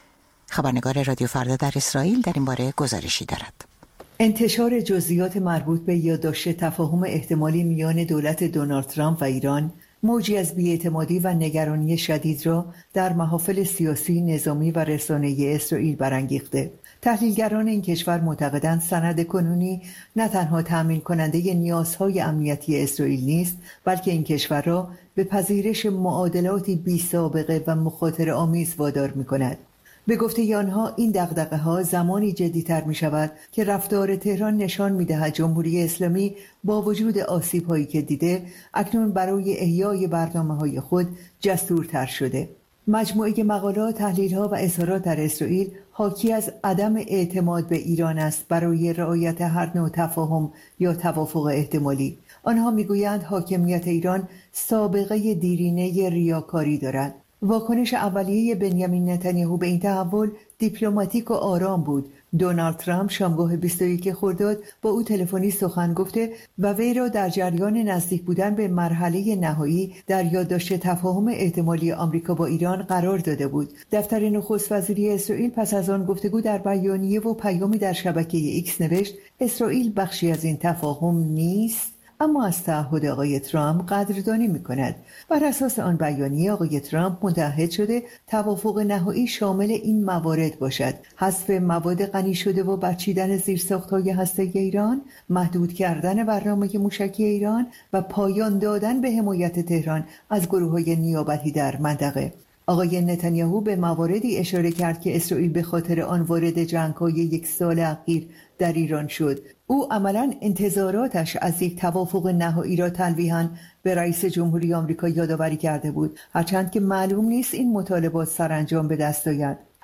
خبرنگار رادیو فردا در اسرائیل، در این باره گزارشی دارد. انتشار جزئیات مربوط به یادداشت تفاهم احتمالی میان دولت دونالد ترامپ و ایران موجی از بی‌اعتمادی و نگرانی شدید را در محافل سیاسی، نظامی و رسانه‌ای اسرائیل برانگیخته. تحلیلگران این کشور معتقدند سند کنونی نه تنها تأمین کننده نیازهای امنیتی اسرائیل نیست، بلکه این کشور را به پذیرش معادلاتی بی سابقه و مخاطره آمیز وادار می‌کند. به گفته آنها این دغدغه‌ها زمانی جدی‌تر می‌شود که رفتار تهران نشان می‌دهد جمهوری اسلامی با وجود آسیب‌هایی که دیده، اکنون برای احیای برنامه‌های خود جسورتر شده. مجموعه مقالات، تحلیل‌ها و اظهارات در اسرائیل حاکی از عدم اعتماد به ایران است برای رعایت هر نوع تفاهم یا توافق احتمالی. آنها می‌گویند حاکمیت ایران سابقه دیرینه ریاکاری دارد. واکنش اولیه بنیامین نتانیاهو به این تحول دیپلماتیک و آرام بود. دونالد ترامپ شامگاه بیست و یک خرداد با او تلفنی سخن گفته و وی را در جریان نزدیک بودن به مرحله نهایی در یادداشت تفاهم احتمالی آمریکا با ایران قرار داده بود. دفتر نخست وزیری اسرائیل پس از آن گفتگو در بیانیه و پیامی در شبکه ایکس نوشت اسرائیل بخشی از این تفاهم نیست، اما از تعهد آقای ترامپ قدردانی می‌کند. بر اساس آن بیانیه آقای ترامپ متعهد شده توافق نهایی شامل این موارد باشد: حذف مواد غنی شده و بچیدن زیرساخت‌های هسته‌ای ایران، محدود کردن برنامه موشکی ایران و پایان دادن به حمایت تهران از گروه‌های نیابتی در منطقه. آقای نتانیاهو به مواردی اشاره کرد که اسرائیل به خاطر آن وارد جنگ‌های یک سال اخیر در ایران شد. او عملاً انتظاراتش از یک توافق نهایی را تلویحاً به رئیس جمهوری آمریکا یادآوری کرده بود، هرچند که معلوم نیست این مطالبات سرانجام به دست آید.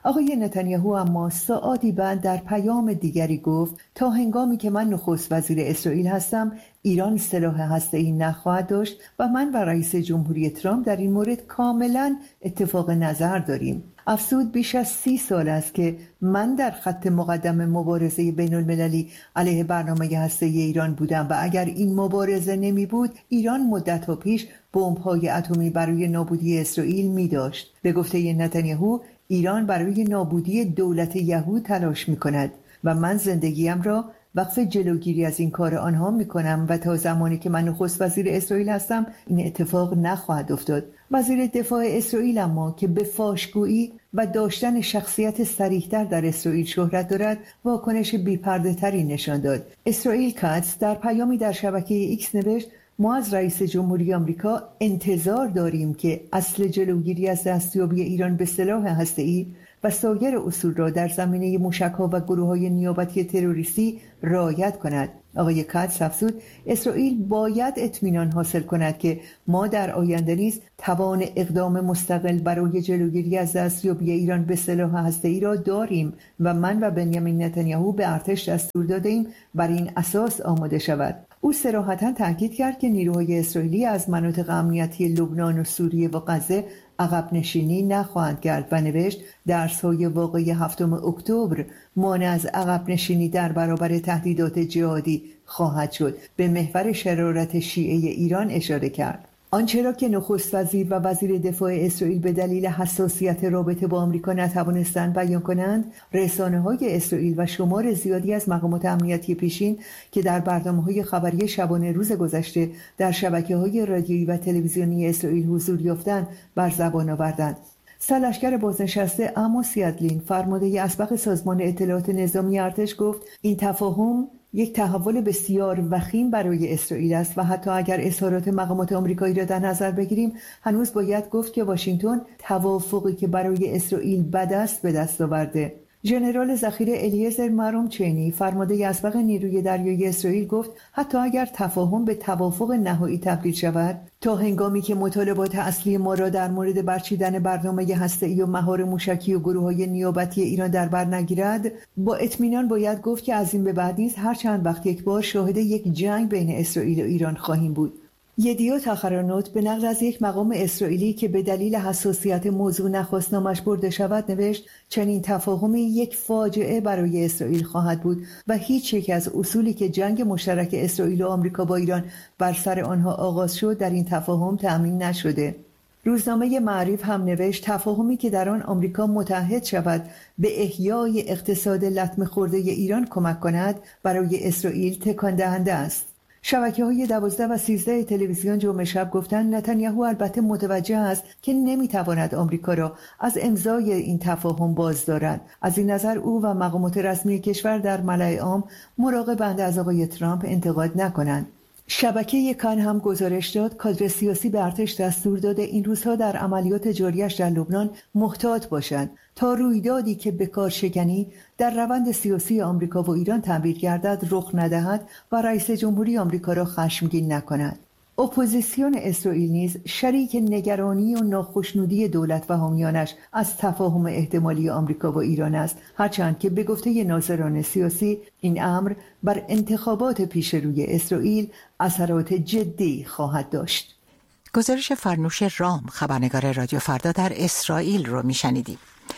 آقای نتانیاهو اما ساعاتی بعد در پیام دیگری گفت تا هنگامی که من نخست وزیر اسرائیل هستم ایران سلاح هسته‌ای نخواهد داشت و من و رئیس جمهوری ترامپ در این مورد کاملا اتفاق نظر داریم. افزود بیش از سی سال است که من در خط مقدم مبارزه بین المللی علیه برنامه هسته‌ای ایران بودم و اگر این مبارزه نمی بود ایران مدت‌ها پیش بمب‌های اتمی برای نابودی اسرائیل می داشت. به گفته نتانیاهو ایران برای نابودی دولت یهود تلاش می کند و من زندگیم را وقف جلوگیری از این کار آنها می کنم و تا زمانی که من نخست وزیر اسرائیل هستم این اتفاق نخواهد افتاد. وزیر دفاع اسرائیل اما که به فاشگویی و داشتن شخصیت صریح‌تر در اسرائیل شهرت دارد واکنش بی‌پرده‌تری نشان داد. اسرائیل کاتس در پیامی در شبکه ایکس نوشت ما از رئیس جمهوری آمریکا انتظار داریم که اصل جلوگیری از دستیابی ایران به سلاح هسته‌ای و سایر اصول را در زمینه موشک‌ها و گروه‌های نیابتی تروریستی رعایت کند. آقای کاتس افزود اسرائیل باید اطمینان حاصل کند که ما در آینده نیز توان اقدام مستقل برای جلوگیری از دستیابی ایران به سلاح هسته‌ای را داریم و من و بنیامین نتانیاهو به ارتش دستور دادیم بر این اساس آماده شود. او صراحتاً تاکید کرد که نیروهای اسرائیلی از مناطق امنیتی لبنان و سوریه و غزه عقب نشینی نخواهند کرد و نوشت درس‌های واقعی هفتم اکتبر مانع از عقب نشینی در برابر تهدیدات جهادی خواهد شد. به محور شرارت شیعه ایران اشاره کرد. آنچه را که نخست وزیر و وزیر دفاع اسرائیل به دلیل حساسیت رابطه با آمریکا نتوانستند بیان کنند، رسانه‌های اسرائیل و شمار زیادی از مقامات امنیتی پیشین که در برنامه‌های خبری شبانه روز گذشته در شبکه‌های رادیویی و تلویزیونی اسرائیل حضور یافتند بر زبان آوردند. سرلشکر بازنشسته عموس یدلین فرمانده اسبق سازمان اطلاعات نظامی ارتش گفت این تفاهم یک تحول بسیار وخیم برای اسرائیل است و حتی اگر اظهارات مقامات آمریکایی را در نظر بگیریم هنوز باید گفت که واشنگتن توافقی که برای اسرائیل بد است به دست آورده. ژنرال ذخیره الیعزر مرام چینی فرمانده اسبق نیروی دریایی اسرائیل گفت حتی اگر تفاهم به توافق نهایی تبدیل شود تا هنگامی که مطالبات اصلی ما را در مورد برچیدن برنامه هسته‌ای و مهار موشکی و گروه‌های نیابتی ایران در بر نگیرد با اطمینان باید گفت که از این به بعد نیز هر چند وقت یک بار شاهد یک جنگ بین اسرائیل و ایران خواهیم بود. یدیوت آخرانوت به نقل از یک مقام اسرائیلی که به دلیل حساسیت موضوع نخواست نامش برده شود نوشت چنین تفاهمی یک فاجعه برای اسرائیل خواهد بود و هیچ یک از اصولی که جنگ مشترک اسرائیل و آمریکا با ایران بر سر آنها آغاز شد در این تفاهم تأمین نشده. روزنامه معریف هم نوشت تفاهمی که در آن آمریکا متحد شود به احیای اقتصاد لطمه خورده ایران کمک کند برای اسرائیل تکان دهنده است. شبکه‌های دوازده و سیزده تلویزیون جمعه شب گفتند نتانیاهو البته متوجه است که نمیتواند آمریکا را از امضای این تفاهم باز دارد. از این نظر او و مقامات رسمی کشور در ملأ عام مراقبند از آقای ترامپ انتقاد نکنند. شبکه کان هم گزارش داد کادر سیاسی به ارتش دستور داده این روزها در عملیات جاریش در لبنان محتاط باشند تا رویدادی که به کارشکنی در روند سیاسی آمریکا و ایران تعبیر گردد رخ ندهد و رئیس جمهوری آمریکا را خشمگین نکند. اپوزیسیون اسرائیل نیز شریک نگرانی و ناخشنودی دولت و حامیانش از تفاهم احتمالی آمریکا و ایران است، هرچند که به گفته ناظران سیاسی این امر بر انتخابات پیش روی اسرائیل اثرات جدی خواهد داشت. گزارش فرنوش رام خبرنگار رادیو فردا در اسرائیل رو میشنیدیم.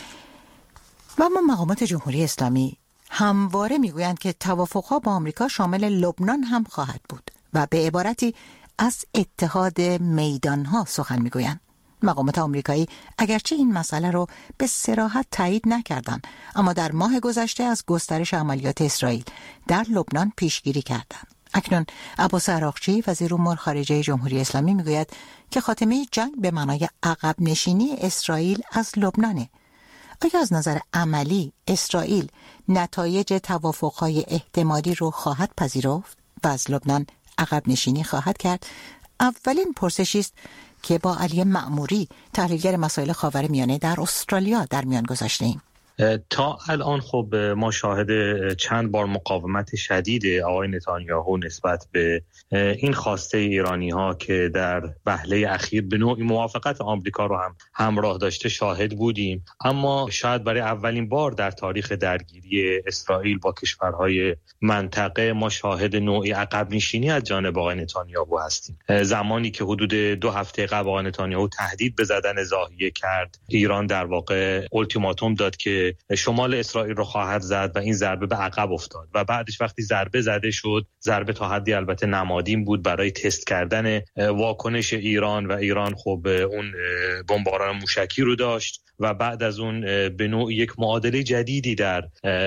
و اما مقامات جمهوری اسلامی همواره میگویند که توافقها با آمریکا شامل لبنان هم خواهد بود و به عبارتی از اتحاد میدانها سخن میگویند. مقامات آمریکایی اگرچه این مسئله رو به صراحت تایید نکردند، اما در ماه گذشته از گسترش عملیات اسرائیل در لبنان پیشگیری کردند. اکنون عباس عراقچی وزیر امور خارجه جمهوری اسلامی میگوید که خاتمه جنگ به معنای عقب نشینی اسرائیل از لبنانه. آیا از نظر عملی اسرائیل نتایج توافق‌های احتمالی رو خواهد پذیرفت و از لبنان عقب نشینی خواهد کرد؟ اولین پرسشی است که با علی معموری تحلیلگر مسائل خاورمیانه در استرالیا در میان گذاشتیم. تا الان خب ما شاهد چند بار مقاومت شدید آقای نتانیاهو نسبت به این خواسته ایرانی ها که در وهله اخیر به نوعی موافقت آمریکا رو هم همراه داشته شاهد بودیم، اما شاید برای اولین بار در تاریخ درگیری اسرائیل با کشورهای منطقه ما شاهد نوعی عقب نشینی از جانب آقای نتانیاهو هستیم. زمانی که حدود دو هفته قبل آقای نتانیاهو تهدید به زدن ضاحیه کرد، ایران در واقع التیماتوم داد که شمال اسرائیل رو خواهد زد و این ضربه به عقب افتاد و بعدش وقتی ضربه زده شد، ضربه تا حدی البته نمادین بود برای تست کردن واکنش ایران و ایران خب اون بمباران موشکی رو داشت و بعد از اون به نوع یک معادله جدیدی در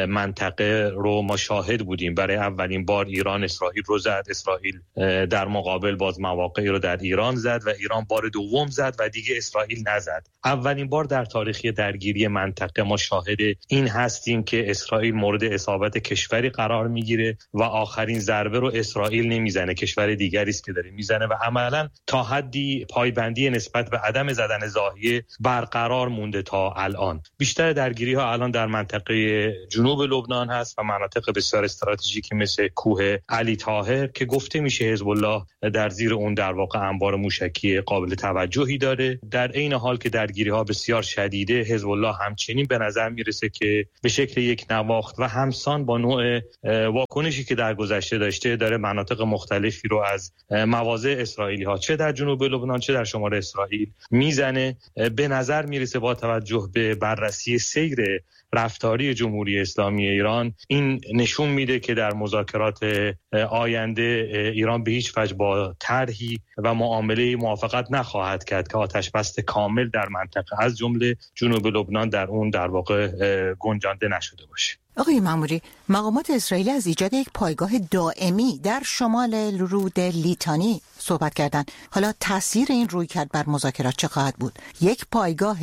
منطقه رو ما شاهد بودیم. برای اولین بار ایران اسرائیل رو زد، اسرائیل در مقابل باز مواقعی رو در ایران زد و ایران بار دوم زد و دیگه اسرائیل نزد. اولین بار در تاریخ درگیری منطقه ما شاهد این هستیم که اسرائیل مورد اصابت کشوری قرار میگیره و آخرین ضربه رو اسرائیل نمیزنه، کشور دیگری است که داره میزنه و عملاً تا حدی پایبندی نسبت به عدم زدن ضاحیه برقرار مونده تا الان. بیشتر درگیری ها الان در منطقه جنوب لبنان هست و مناطق بسیار استراتژیکی مثل کوه علی طاهر که گفته میشه حزب الله در زیر اون در واقع انبار موشکی قابل توجهی داره. در عین حال که درگیری ها بسیار شدیده، حزب الله همچنین به نظر میرسه که به شکل یک نواخت و همسان با نوع واکنشی که در گذشته داشته داره مناطق مختلفی رو از مواضع اسرائیلی ها چه در جنوب لبنان چه در شمال اسرائیل میزنه. به نظر میرسه با توجه به بررسی سیر رفتاری جمهوری اسلامی ایران این نشون میده که در مذاکرات آینده ایران به هیچ وجه با طرحی و معامله موافقت نخواهد کرد که آتش بس کامل در منطقه از جمله جنوب لبنان در اون در واقع گنجانده نشده باشه. آقای مأموری، مقامات اسرائیلی از ایجاد یک پایگاه دائمی در شمال رود لیتانی صحبت کردند. حالا تاثیر این رویکرد بر مذاکرات چه خواهد بود؟ یک پایگاه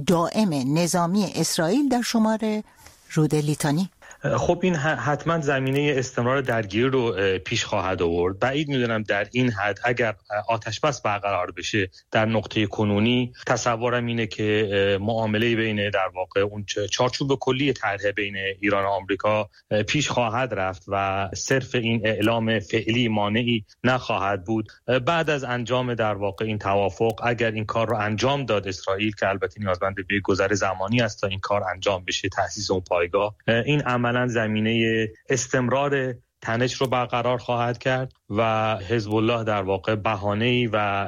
دائم نظامی اسرائیل در شمال رود لیتانی؟ خب این حتما زمینه استمرار درگیری رو پیش خواهد آورد. بعید میدونم در این حد اگر آتش بس برقرار بشه در نقطه کنونی، تصورم اینه که معامله بین در واقع اون چارچوب کلی طرح بین ایران و آمریکا پیش خواهد رفت و صرف این اعلام فعلی مانعی نخواهد بود. بعد از انجام در واقع این توافق، اگر این کار رو انجام داد اسرائیل که البته نیازمند به گذر زمانی است تا این کار انجام بشه، تأسیس اون پایگاه، این عملاً زمینه استمرار تنش رو برقرار خواهد کرد و حزب الله در واقع بهانه‌ای و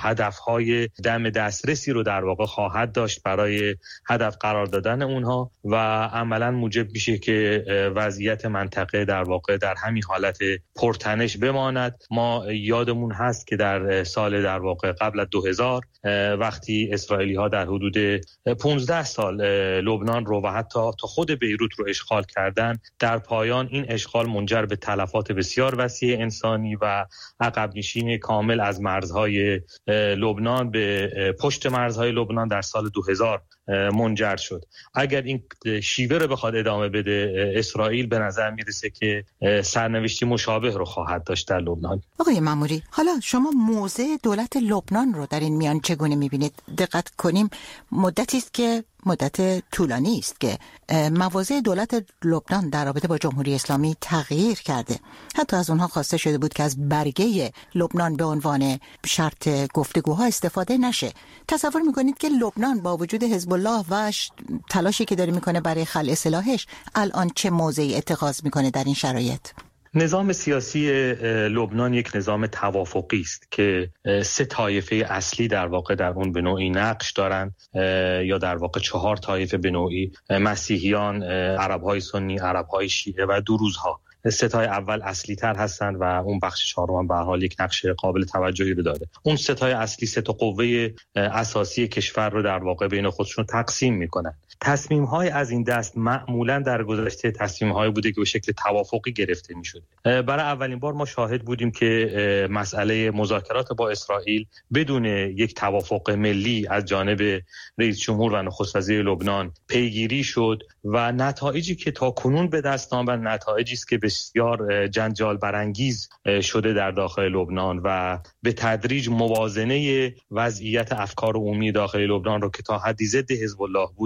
هدفهای دم دسترسی رو در واقع خواهد داشت برای هدف قرار دادن اونها و عملاً موجب میشه که وضعیت منطقه در واقع در همین حالت پرتنش بماند. ما یادمون هست که در سال در واقع قبل از دو هزار وقتی اسرائیلی ها در حدود پانزده سال لبنان رو و حتی تا خود بیروت رو اشغال کردن، در پایان این اشغال منجر به تلفات بسیار وسیع انسانی و عقب نشینی کامل از مرزهای لبنان به پشت مرزهای لبنان در سال دو هزار منجر شد. اگر این شیوه رو بخواد ادامه بده اسرائیل، به نظر میرسه که سرنوشتی مشابه رو خواهد داشت در لبنان. آقای مأموری، حالا شما موضع دولت لبنان رو در این میان چگونه میبینید؟ دقت کنیم مدتی است که مدت طولانی است که مواضع دولت لبنان در رابطه با جمهوری اسلامی تغییر کرده. حتی از اونها خواسته شده بود که از برگه لبنان به عنوان شرط گفتگوها استفاده نشه. تصور میکنید که لبنان با وجود حزب الله و تلاشی که داره میکنه برای خلع سلاحش الان چه موضعی اتخاذ میکنه در این شرایط؟ نظام سیاسی لبنان یک نظام توافقی است که سه طایفه اصلی در واقع در اون به نوعی نقش دارند، یا در واقع چهار طایفه به نوعی: مسیحیان، عرب‌های سنی، عرب‌های شیعه و دروزها. ستای اول اصلی تر هستند و اون بخش چهارم به هر حال یک نقش قابل توجهی رو داره. اون ستای اصلی سه تا قوه اساسی کشور رو در واقع بین خودشون تقسیم میکنن. تصمیم های از این دست معمولا در گذشته تصمیم های بوده که به شکل توافقی گرفته میشد. برای اولین بار ما شاهد بودیم که مسئله مذاکرات با اسرائیل بدون یک توافق ملی از جانب رئیس جمهور و نخست وزیر لبنان پیگیری شد و نتایجی که تا کنون به دست آمد نتایجی است که بسیار جنجال برانگیز شده در داخل لبنان و به تدریج موازنه وضعیت افکار عمومی داخل لبنان رو که تا حدی ضد حزب الله بود داره به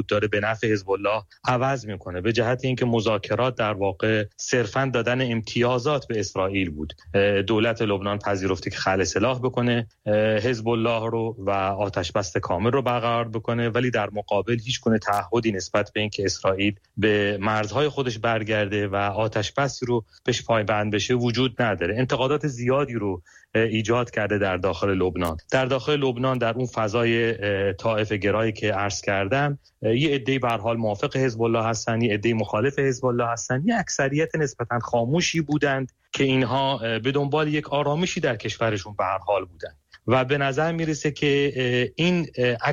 نفع حزب الله عوض میکنه، به جهت اینکه مذاکرات در واقع صرفاً دادن امتیازات به اسرائیل بود. دولت لبنان پذیرفته که خلع سلاح بکنه حزب الله رو و آتش بس کامل رو برقرار بکنه، ولی در مقابل هیچ گونه تعهدی نسبت به اینکه اسرائیل به مرزهای خودش برگرده و آتش بسی رو بهش پایبند بشه وجود نداره. انتقادات زیادی رو ایجاد کرده در داخل لبنان. در داخل لبنان در اون فضای طائفه گرایی که عرض کردم، یه عده‌ای به هر حال موافق حزب الله هستن، یه عده‌ای مخالف حزب الله هستن، یه اکثریت نسبتاً خاموشی بودند که اینها به دنبال یک آرامشی در کشورشون به هر حال بودند و به نظر میرسه که این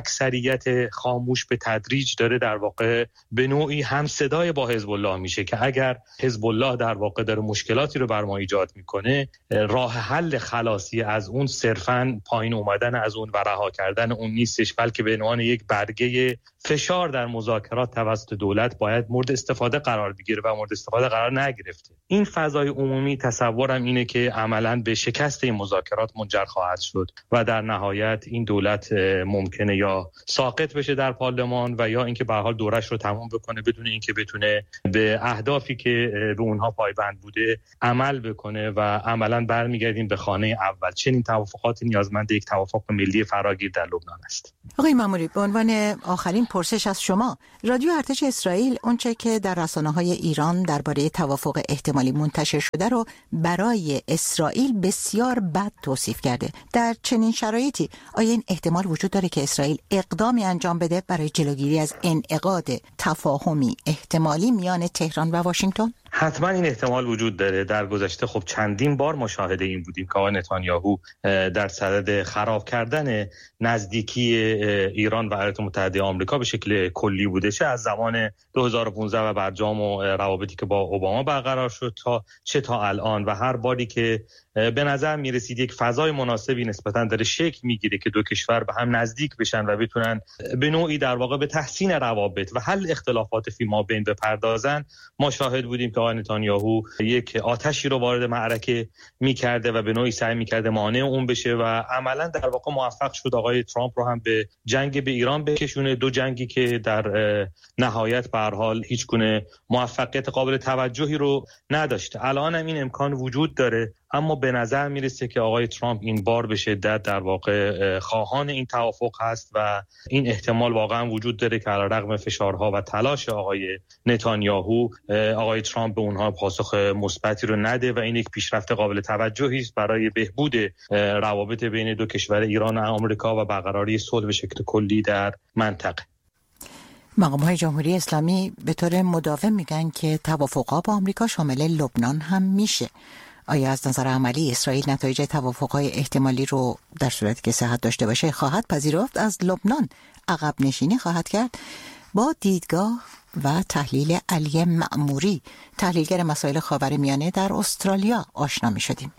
اکثریت خاموش به تدریج داره در واقع به نوعی هم صدای با حزب الله میشه که اگر حزب الله در واقع داره مشکلاتی رو بر ما ایجاد میکنه، راه حل خلاصی از اون صرفاً پایین اومدن از اون و رها کردن اون نیستش، بلکه به عنوان یک برگه فشار در مذاکرات توسط دولت باید مورد استفاده قرار بگیره و مورد استفاده قرار نگرفته. این فضای عمومی تصورم اینه که عملاً به شکست این مذاکرات منجر خواهد شد و در نهایت این دولت ممکنه یا ساقط بشه در پارلمان و یا اینکه به هر حال دورش رو تمام بکنه بدون اینکه بتونه به اهدافی که به اونها پایبند بوده عمل بکنه و عملاً برمیگردیم به خانه اول. چنین توافقاتی نیازمند یک توافق ملی فراگیر در لبنان است. آقای ماموری، به عنوان آخرین پرسش از شما، رادیو ارتش اسرائیل اونچه که در رسانه‌های ایران درباره توافق احتمالی منتشر شده رو برای اسرائیل بسیار بد توصیف کرده. در چنین شرایطی آیا این احتمال وجود داره که اسرائیل اقدامی انجام بده برای جلوگیری از انعقاد تفاهمی احتمالی میان تهران و واشنگتن؟ حتما این احتمال وجود داره. در گذشته خب چندین بار مشاهده این بودیم که آقای نتانیاهو در صدد خراب کردن نزدیکی ایران و ایالات متحده آمریکا به شکل کلی بوده، چه از زمان دو هزار و پانزده و برجام و روابطی که با اوباما برقرار شد تا چه تا الان، و هر باری که به نظر میرسید یک فضای مناسبی نسبتاً داره شکل میگیره که دو کشور به هم نزدیک بشن و بتونن به نوعی در واقع به تحسین روابط و حل اختلافات فیما بین بپردازن، ما شاهد بودیم که آقای نتانیاهو یک آتشی رو وارد معرکه میکرده و به نوعی سعی میکرده مانع اون بشه و عملاً در واقع موفق شد آقای ترامپ رو هم به جنگ به ایران بکشونه، دو جنگی که در نهایت به هر حال هیچ گونه موفقیت قابل توجهی رو نداشته. الان هم این امکان وجود داره، اما به نظر میرسه که آقای ترامپ این بار به شدت در واقع خواهان این توافق هست و این احتمال واقعا وجود داره که علیرغم فشارها و تلاش آقای نتانیاهو، آقای ترامپ به اونها پاسخ مثبتی رو نده و این یک پیشرفت قابل توجهی است برای بهبود روابط بین دو کشور ایران و آمریکا و برقراری صلح به شکل کلی در منطقه. مقام‌های جمهوری اسلامی به طور مداوم میگن که توافق‌ها با آمریکا شامل لبنان هم میشه. آیا از نظر عملی اسرائیل نتایج توافق‌های احتمالی رو در صورتی که صحت داشته باشه خواهد پذیرفت، از لبنان عقب نشینی خواهد کرد؟ با دیدگاه و تحلیل علی مأموری، تحلیلگر مسائل خاورمیانه در استرالیا آشنا می‌شدیم.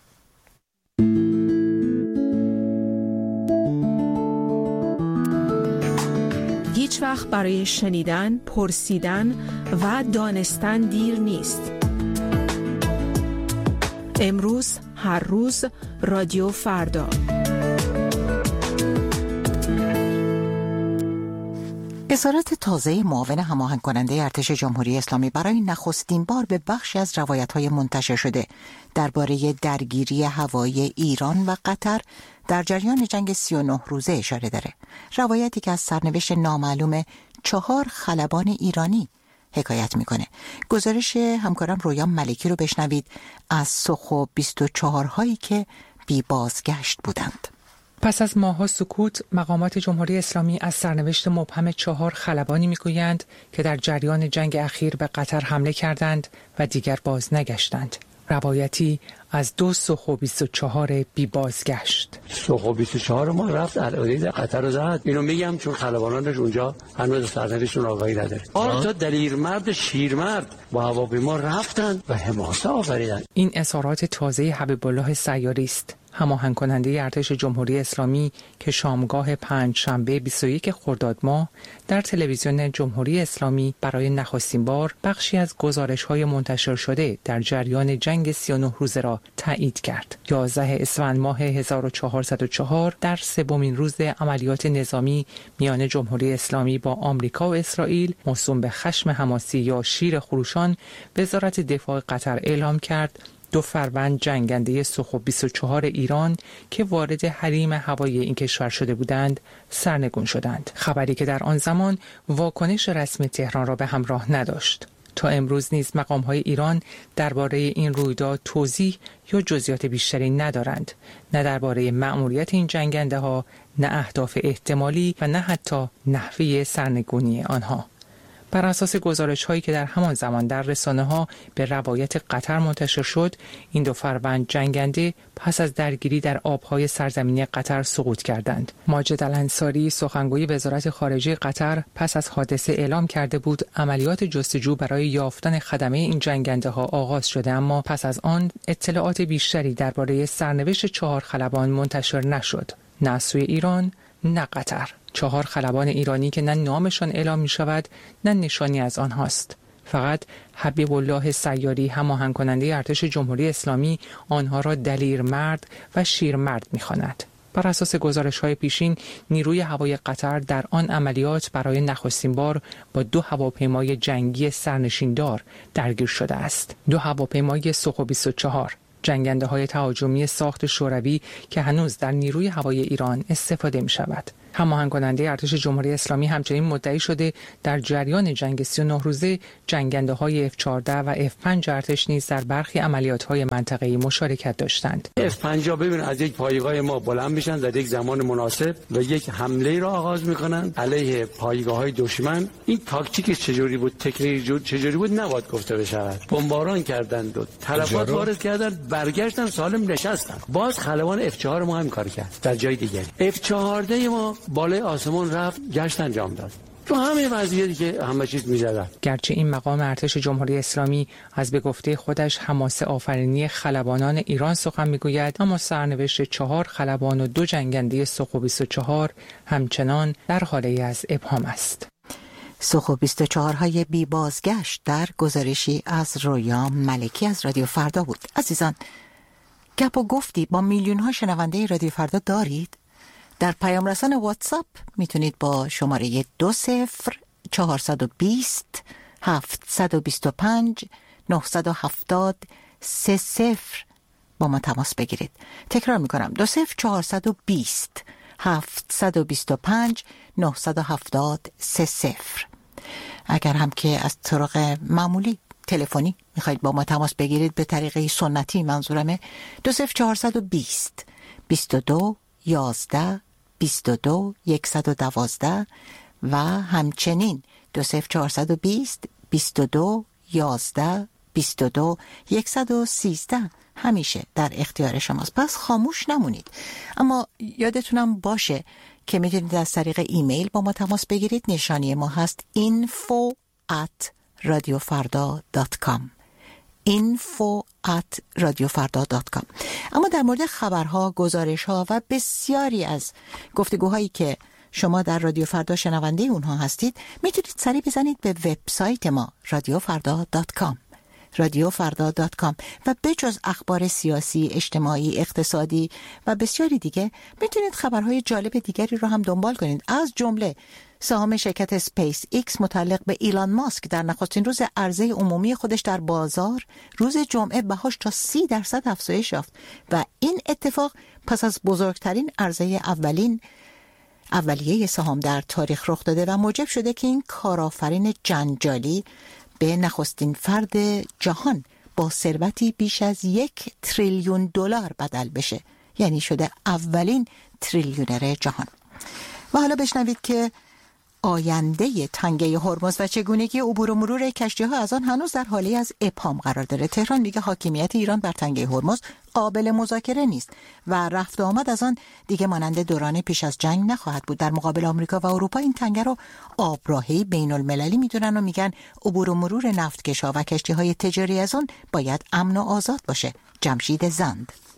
هیچ وقت برای شنیدن، پرسیدن و دانستن دیر نیست. امروز، هر روز، رادیو فردا. اظهارات تازه معاون هماهنگ کننده ارتش جمهوری اسلامی برای نخستین بار به بخشی از روایت‌های منتشر شده درباره درگیری هوایی ایران و قطر در جریان جنگ سی و نه روزه اشاره داره. روایتی که از سرنوشت نامعلوم چهار خلبان ایرانی حکایت میکنه. گزارش همکارم رویا ملکی رو بشنوید از سخو بیست و چهار هایی که بی بازگشت بودند. پس از ماه‌ها سکوت، مقامات جمهوری اسلامی از سرنوشت مبهم چهار خلبانی میگویند که در جریان جنگ اخیر به قطر حمله کردند و دیگر باز نگشتند. روایتی از دو سخو بیست و چهار بی بازگشت. سخو بیست و چهار ما رفت العاده قطر رو زد. اینو میگم چون خلبانانش اونجا هنوز سرنوشتشون آگاهی نداره. آره تا دلیرمرد شیرمرد با هواپیما رفتن و حماسه آفریدن. این اظهارات تازه حبیب الله سیاری است. هماهنگ کننده ارتش جمهوری اسلامی که شامگاه پنج شنبه بیست و یک خرداد ماه در تلویزیون جمهوری اسلامی برای نخستین بار بخشی از گزارش‌های منتشر شده در جریان جنگ سی و نه روزه را تایید کرد. یازده اسفند ماه هزار و چهارصد و چهار در سومین روز عملیات نظامی میان جمهوری اسلامی با آمریکا و اسرائیل موسوم به خشم حماسی یا شیر خروشان، وزارت دفاع قطر اعلام کرد دو فروند جنگنده سوخو بیست و چهار ایران که وارد حریم هوایی این کشور شده بودند سرنگون شدند. خبری که در آن زمان واکنش رسمی تهران را به همراه نداشت. تا امروز نیز مقام‌های ایران درباره این رویداد توضیح یا جزئیات بیشتری ندارند، نه درباره مأموریت این جنگنده‌ها، نه اهداف احتمالی و نه حتی نحوه سرنگونی آنها. بر اساس گزارش‌هایی که در همان زمان در رسانه‌ها به روایت قطر منتشر شد، این دو فروند جنگنده پس از درگیری در آب‌های سرزمینی قطر سقوط کردند. ماجد الانصاری سخنگوی وزارت خارجه قطر پس از حادثه اعلام کرده بود عملیات جستجو برای یافتن خدمه این جنگنده‌ها آغاز شده، اما پس از آن اطلاعات بیشتری درباره سرنوشت چهار خلبان منتشر نشد، نه از سوی ایران نه قطر. چهار خلبان ایرانی که نه نامشان اعلام می شود نه نشانی از آنهاست. فقط حبیب الله سیاری هماهنگ کننده ارتش جمهوری اسلامی آنها را دلیر مرد و شیر مرد می خواند. بر اساس گزارش‌های پیشین، نیروی هوایی قطر در آن عملیات برای نخستین بار با دو هواپیمای جنگی سرنشیندار درگیر شده است. دو هواپیمای سوخو بیست و چهار، جنگنده های تهاجمی ساخت شوروی که هنوز در نیروی هوایی ایران استفاده می شود. هماهنگ کننده ارتش جمهوری اسلامی همچنین مدعی شده در جریان جنگ سی و نه روزه جنگنده های اف چهارده و اف پنج ارتش نیز در برخی عملیات های منطقه‌ای مشارکت داشتند. اف پنج ببین از یک پایگاه ما بلند میشن در یک زمان مناسب و یک حمله را آغاز میکنن علیه پایگاه های دشمن. این تاکتیکش چجوری بود، تکنیک چجوری بود نباید گفته بشه. بمباران کردند و تلفات وارد کردند، برگشتن سالم نشستن. باز خلبان اف چهار ما هم کار کرد در جای دیگه. اف چهارده ما بالای آسمان رفت، گشت انجام داد. تو همه وضعیتی که همه چیز می‌زدن. گرچه این مقام ارتش جمهوری اسلامی از به گفته خودش حماسه آفرینی خلبانان ایران سخن میگوید، اما سرنوشت چهار خلبان و دو جنگنده سوخو بیست و چهار همچنان در حاله از ابهام است. سوخو بیست و چهار های بی بازگشت در گزارشی از رویا ملکی از رادیو فردا بود. عزیزان، گپ و گفتی با میلیون ها شنونده رادیو فردا دارید؟ در پیام رسان واتساپ میتونید با شماره دو صفر چهارصد و بیست هفتصد و بیست و پنج نهصد و هفتاد سه صفر با ما تماس بگیرید. تکرار میکنم دو صفر چهارصد و بیست هفتصد و بیست و پنج نهصد و هفتاد سه صفر. اگر هم که از طرق معمولی تلفنی میخواید با ما تماس بگیرید به طریقه سنتی، منظورمه دو صفر چهارصد و بیست بیست و دو یازده بیست و دو صد و دوازده و همچنین دو صفر چهارصد و بیست بیست و دو یازده بیست و دو صد و سیزده همیشه در اختیار شماست. پس خاموش نمونید. اما یادتونم باشه که میتونید از طریق ایمیل با ما تماس بگیرید. نشانی ما هست info at radiofarda dot com info at radiofarda dot com. اما در مورد خبرها، گزارشها و بسیاری از گفتگوهایی که شما در رادیو فردا شنونده اونها هستید، میتونید سری بزنید به وبسایت ما radiofarda dot com radiofarda dot com و بجز اخبار سیاسی، اجتماعی، اقتصادی و بسیاری دیگه میتونید خبرهای جالب دیگری رو هم دنبال کنید. از جمله سهام شرکت اسپیس ایکس متعلق به ایلان ماسک در نخستین روز عرضه عمومی خودش در بازار روز جمعه بهاش تا سی درصد افزایش یافت و این اتفاق پس از بزرگترین عرضه اولین اولیه سهام در تاریخ رخ داده و موجب شده که این کارآفرین جنجالی به نخستین فرد جهان با ثروتی بیش از یک تریلیون دلار بدل بشه، یعنی شده اولین تریلیونر جهان. و حالا بشنوید که آینده تنگه هرمز و چگونگی عبور و مرور کشتی‌ها از آن هنوز در حالی از ابهام قرار داره. تهران میگه حاکمیت ایران بر تنگه هرمز قابل مذاکره نیست و رفت و آمد از آن دیگه مانند دوران پیش از جنگ نخواهد بود. در مقابل آمریکا و اروپا این تنگه رو آبراهی بین المللی میدونن و میگن عبور و مرور نفتکش‌ها و کشتی‌های تجاری از آن باید امن و آزاد باشه. جمشید زند.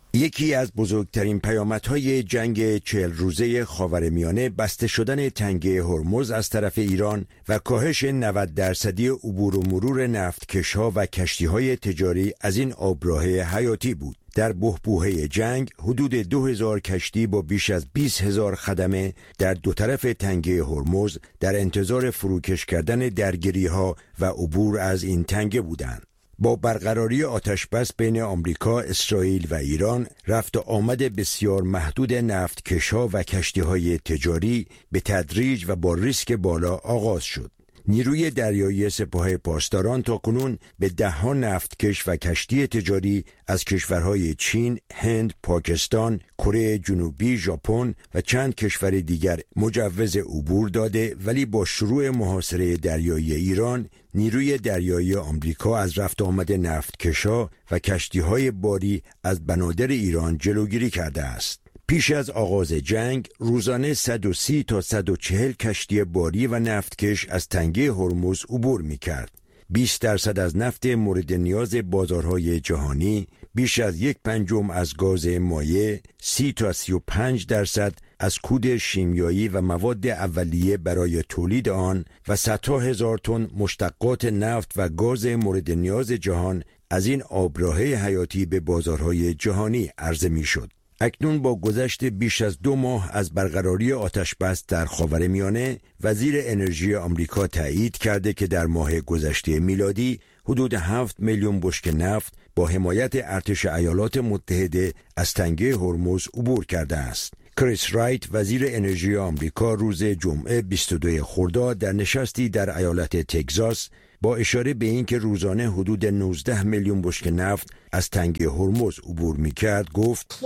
یکی از بزرگترین پیامدهای جنگ چهل روزه خاورمیانه بسته شدن تنگه هرمز از طرف ایران و کاهش نود درصدی عبور و مرور نفتکش‌ها و کشتی‌های تجاری از این آبراه حیاتی بود. در بحبوحه جنگ حدود دو هزار کشتی با بیش از بیست هزار خدمه در دو طرف تنگه هرمز در انتظار فروکش کردن درگیری‌ها و عبور از این تنگه بودند. با برقراری آتشبس بین آمریکا، اسرائیل و ایران، رفت و آمد بسیار محدود نفتکش‌ها و کشتی‌های تجاری به تدریج و با ریسک بالا آغاز شد. نیروی دریایی سپاه پاسداران تاکنون به ده‌ها نفتکش و کشتی تجاری از کشورهای چین، هند، پاکستان، کره جنوبی، ژاپن و چند کشور دیگر مجوز عبور داده، ولی با شروع محاصره دریایی ایران، نیروی دریایی آمریکا از رفت آمد نفتکش‌ها و کشتی‌های باری از بنادر ایران جلوگیری کرده است. پیش از آغاز جنگ روزانه صد و سی تا صد و چهل کشتی باری و نفتکش از تنگه هرمز عبور می‌کرد. بیست درصد از نفت مورد نیاز بازارهای جهانی، بیش از یک پنجم از گاز مایع، سی تا سی و پنج درصد از کود شیمیایی و مواد اولیه برای تولید آن و صدها هزار تن مشتقات نفت و گاز مورد نیاز جهان از این آبراه حیاتی به بازارهای جهانی عرضه می‌شد. اکنون با گذشت بیش از دو ماه از برقراری آتشبس در خاورمیانه، وزیر انرژی آمریکا تایید کرده که در ماه گذشته میلادی حدود هفت میلیون بشکه نفت با حمایت ارتش ایالات متحده از تنگه هرمز عبور کرده است. کریس رایت، وزیر انرژی آمریکا، روز جمعه بیست و دوم خرداد در نشستی در ایالت تگزاس با اشاره به اینکه روزانه حدود نوزده میلیون بشکه نفت از تنگه هرمز عبور می‌کرد گفت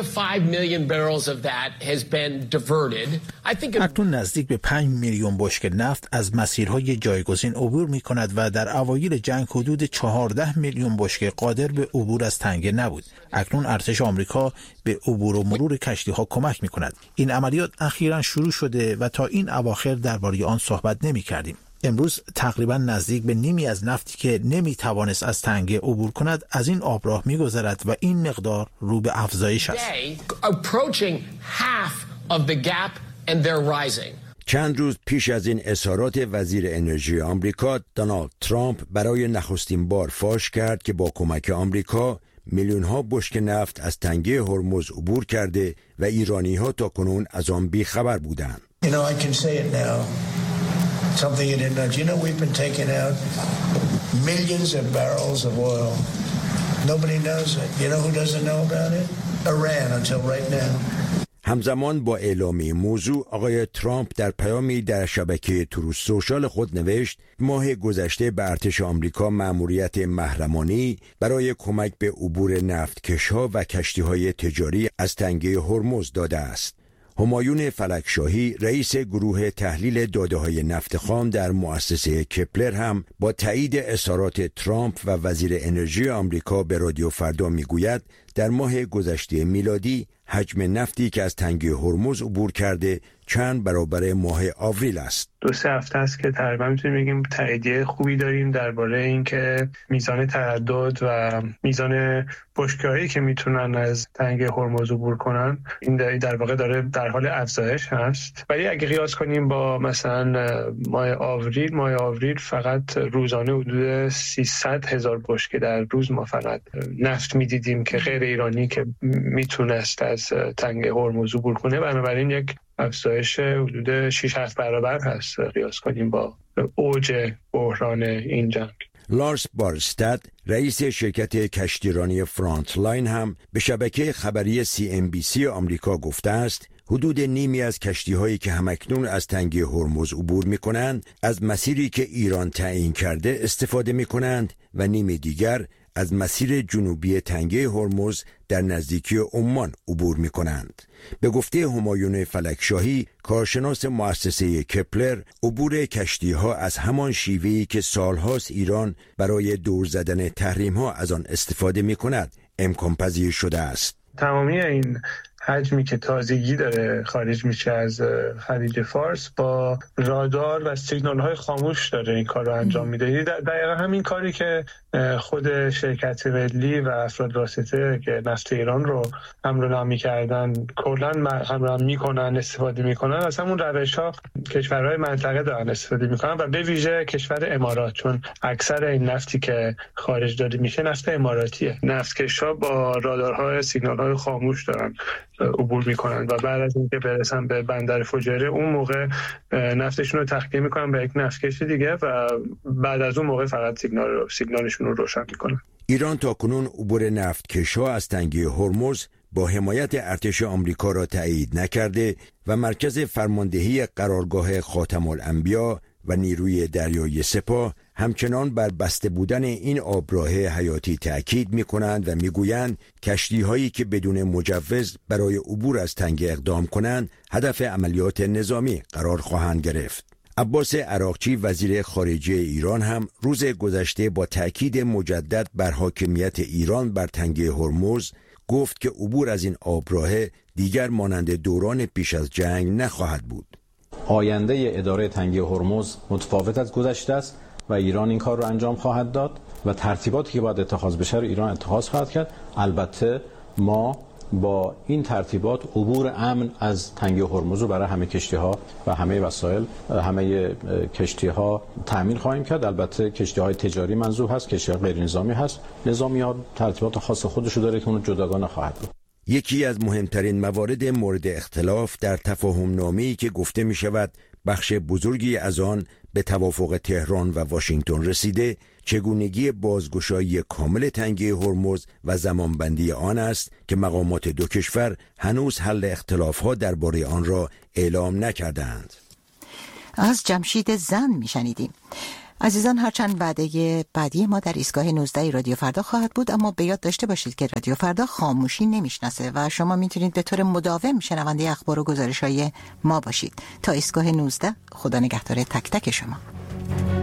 اکنون نزدیک به پنج میلیون بشکه نفت از مسیرهای جایگزین عبور می‌کند و در اوایل جنگ حدود چهارده میلیون بشکه قادر به عبور از تنگه نبود. اکنون ارتش آمریکا به عبور و مرور کشتی‌ها کمک می‌کند. این عملیات اخیراً شروع شده و تا این اواخر درباره آن صحبت نمی‌کردیم. امروز تقریبا نزدیک به نیمی از نفتی که نمیتوانست از تنگه عبور کند از این آبراه میگذرد و این مقدار رو به افزایش است. چند روز پیش از این اظهارات وزیر انرژی آمریکا، دونالد ترامپ برای نخستین بار فاش کرد که با کمک آمریکا میلیون ها بشکه نفت از تنگه هرمز عبور کرده و ایرانی ها تا کنون از آن بی خبر بودند. You know, I can say it now. Something you didn't know. Do you know we've been taking out millions of barrels of oil? Nobody knows it. You know who doesn't know about it? Iran until right now. همزمان با اعلام این موضوع، آقای ترامپ در پیامی در شبکه تروث سوشال خود نوشت ماه گذشته به ارتش آمریکا مأموریت محرمانه‌ای برای کمک به عبور نفتکش‌ها و کشتی‌های تجاری از تنگه هرمز داده است. همایون فلکشاهی، رئیس گروه تحلیل داده‌های نفت خام در مؤسسه کپلر، هم با تایید اظهارات ترامپ و وزیر انرژی آمریکا به رادیو فردا میگوید در ماه گذشته میلادی حجم نفتی که از تنگه هرمز عبور کرده چند برابر ماه آوریل است. دو سه هفته است که تقریبا میتونیم بگیم تاییدیه خوبی داریم درباره اینکه میزان تردد و میزان بشکه‌هایی که میتونن از تنگه هرمز عبور کنن این در واقع داره در حال افزایش هست. ولی اگه قیاس کنیم با مثلا ماه آوریل، ماه آوریل فقط روزانه حدود سیصد هزار بشکه در روز ما فقط نفت میدیدیم که غیر ایرانی که میتونست از تنگه هرمز عبور کنه. بنابراین یک افزایش حدود شش هفت برابر هست قیاس کنیم با اوج بحران این جنگ. لارس بارستد، رئیس شرکت کشتیرانی فرانت لاین، هم به شبکه خبری سی ام بی سی آمریکا گفته است حدود نیمی از کشتی‌هایی که همکنون از تنگه هرمز عبور می‌کنند از مسیری که ایران تعیین کرده استفاده می‌کنند و نیمی دیگر از مسیر جنوبی تنگه هرمز در نزدیکی عمان عبور می کنند. به گفته همایون فلکشاهی، کارشناس مؤسسه کپلر، عبور کشتی ها از همان شیوهی که سالهاست ایران برای دور زدن تحریم ها از آن استفاده می کند امکان پذیر شده است. تمامی این حجمی که تازگی داره خارج میشه از خلیج فارس با رادار و سیگنال های خاموش داره این کار رو انجام میده. دقیقا همین کاری که خود شرکت ملی و افراد واسطه که نفت ایران رو حمل و نقل می‌کردن کلاً حمل و نقل می‌کنن، استفاده می‌کنن، از همون روش‌ها کشورهای منطقه دارن استفاده می‌کنن و به ویژه کشور امارات، چون اکثر این نفتی که خارج داده میشه نفت اماراتیه. نفتکش‌ها با رادارهای سیگنال‌های خاموش دارن عبور میکنن و بعد از اینکه برسن به بندر فجایره اون موقع نفتشون رو تخلیه میکنن به یک نفتکش دیگه و بعد از اون موقع فقط سیگنال رو سیگنالشون رو روشن میکنن. ایران تاکنون عبور نفتکش‌ها از تنگه هرمز با حمایت ارتش آمریکا را تایید نکرده و مرکز فرماندهی قرارگاه خاتم الانبیا و نیروی دریایی سپاه همچنان بر بسته بودن این آبراه حیاتی تأکید می کنند و می گویند کشتی هایی که بدون مجوز برای عبور از تنگه اقدام کنند هدف عملیات نظامی قرار خواهند گرفت. عباس عراقچی وزیر خارجه ایران هم روز گذشته با تأکید مجدد بر حاکمیت ایران بر تنگه هرمز گفت که عبور از این آبراه دیگر مانند دوران پیش از جنگ نخواهد بود. آینده اداره تنگه هرمز متفاوت از گذشته است و ایران این کار رو انجام خواهد داد و ترتیباتی که باید اتخاذ بشه رو ایران اتخاذ خواهد کرد. البته ما با این ترتیبات عبور امن از تنگه هرمز رو برای همه کشتی‌ها و همه وسایل همه کشتی‌ها تامین خواهیم کرد. البته کشتی‌های تجاری منظور هست، کشتی‌های غیر نظامی هست. نظامی‌ها ترتیبات خاص خودش رو داره که اون جداگانه خواهد بود. یکی از مهمترین موارد مورد اختلاف در تفاهم نامه‌ای که گفته می شود بخش بزرگی از آن به توافق تهران و واشنگتن رسیده چگونگی بازگشایی کامل تنگه هرمز و زمانبندی آن است که مقامات دو کشور هنوز حل اختلافات درباره آن را اعلام نکردند. از جمشید زن میشنیدیم. عزیزان، هرچند بعده بعدی ما در ایستگاه نوزده رادیو فردا خواهد بود، اما به یاد داشته باشید که رادیو فردا خاموشی نمیشناسه و شما میتونید به طور مداوم شنونده اخبار و گزارش‌های ما باشید. تا ایستگاه نوزده، خدا نگهدار تک تک شما.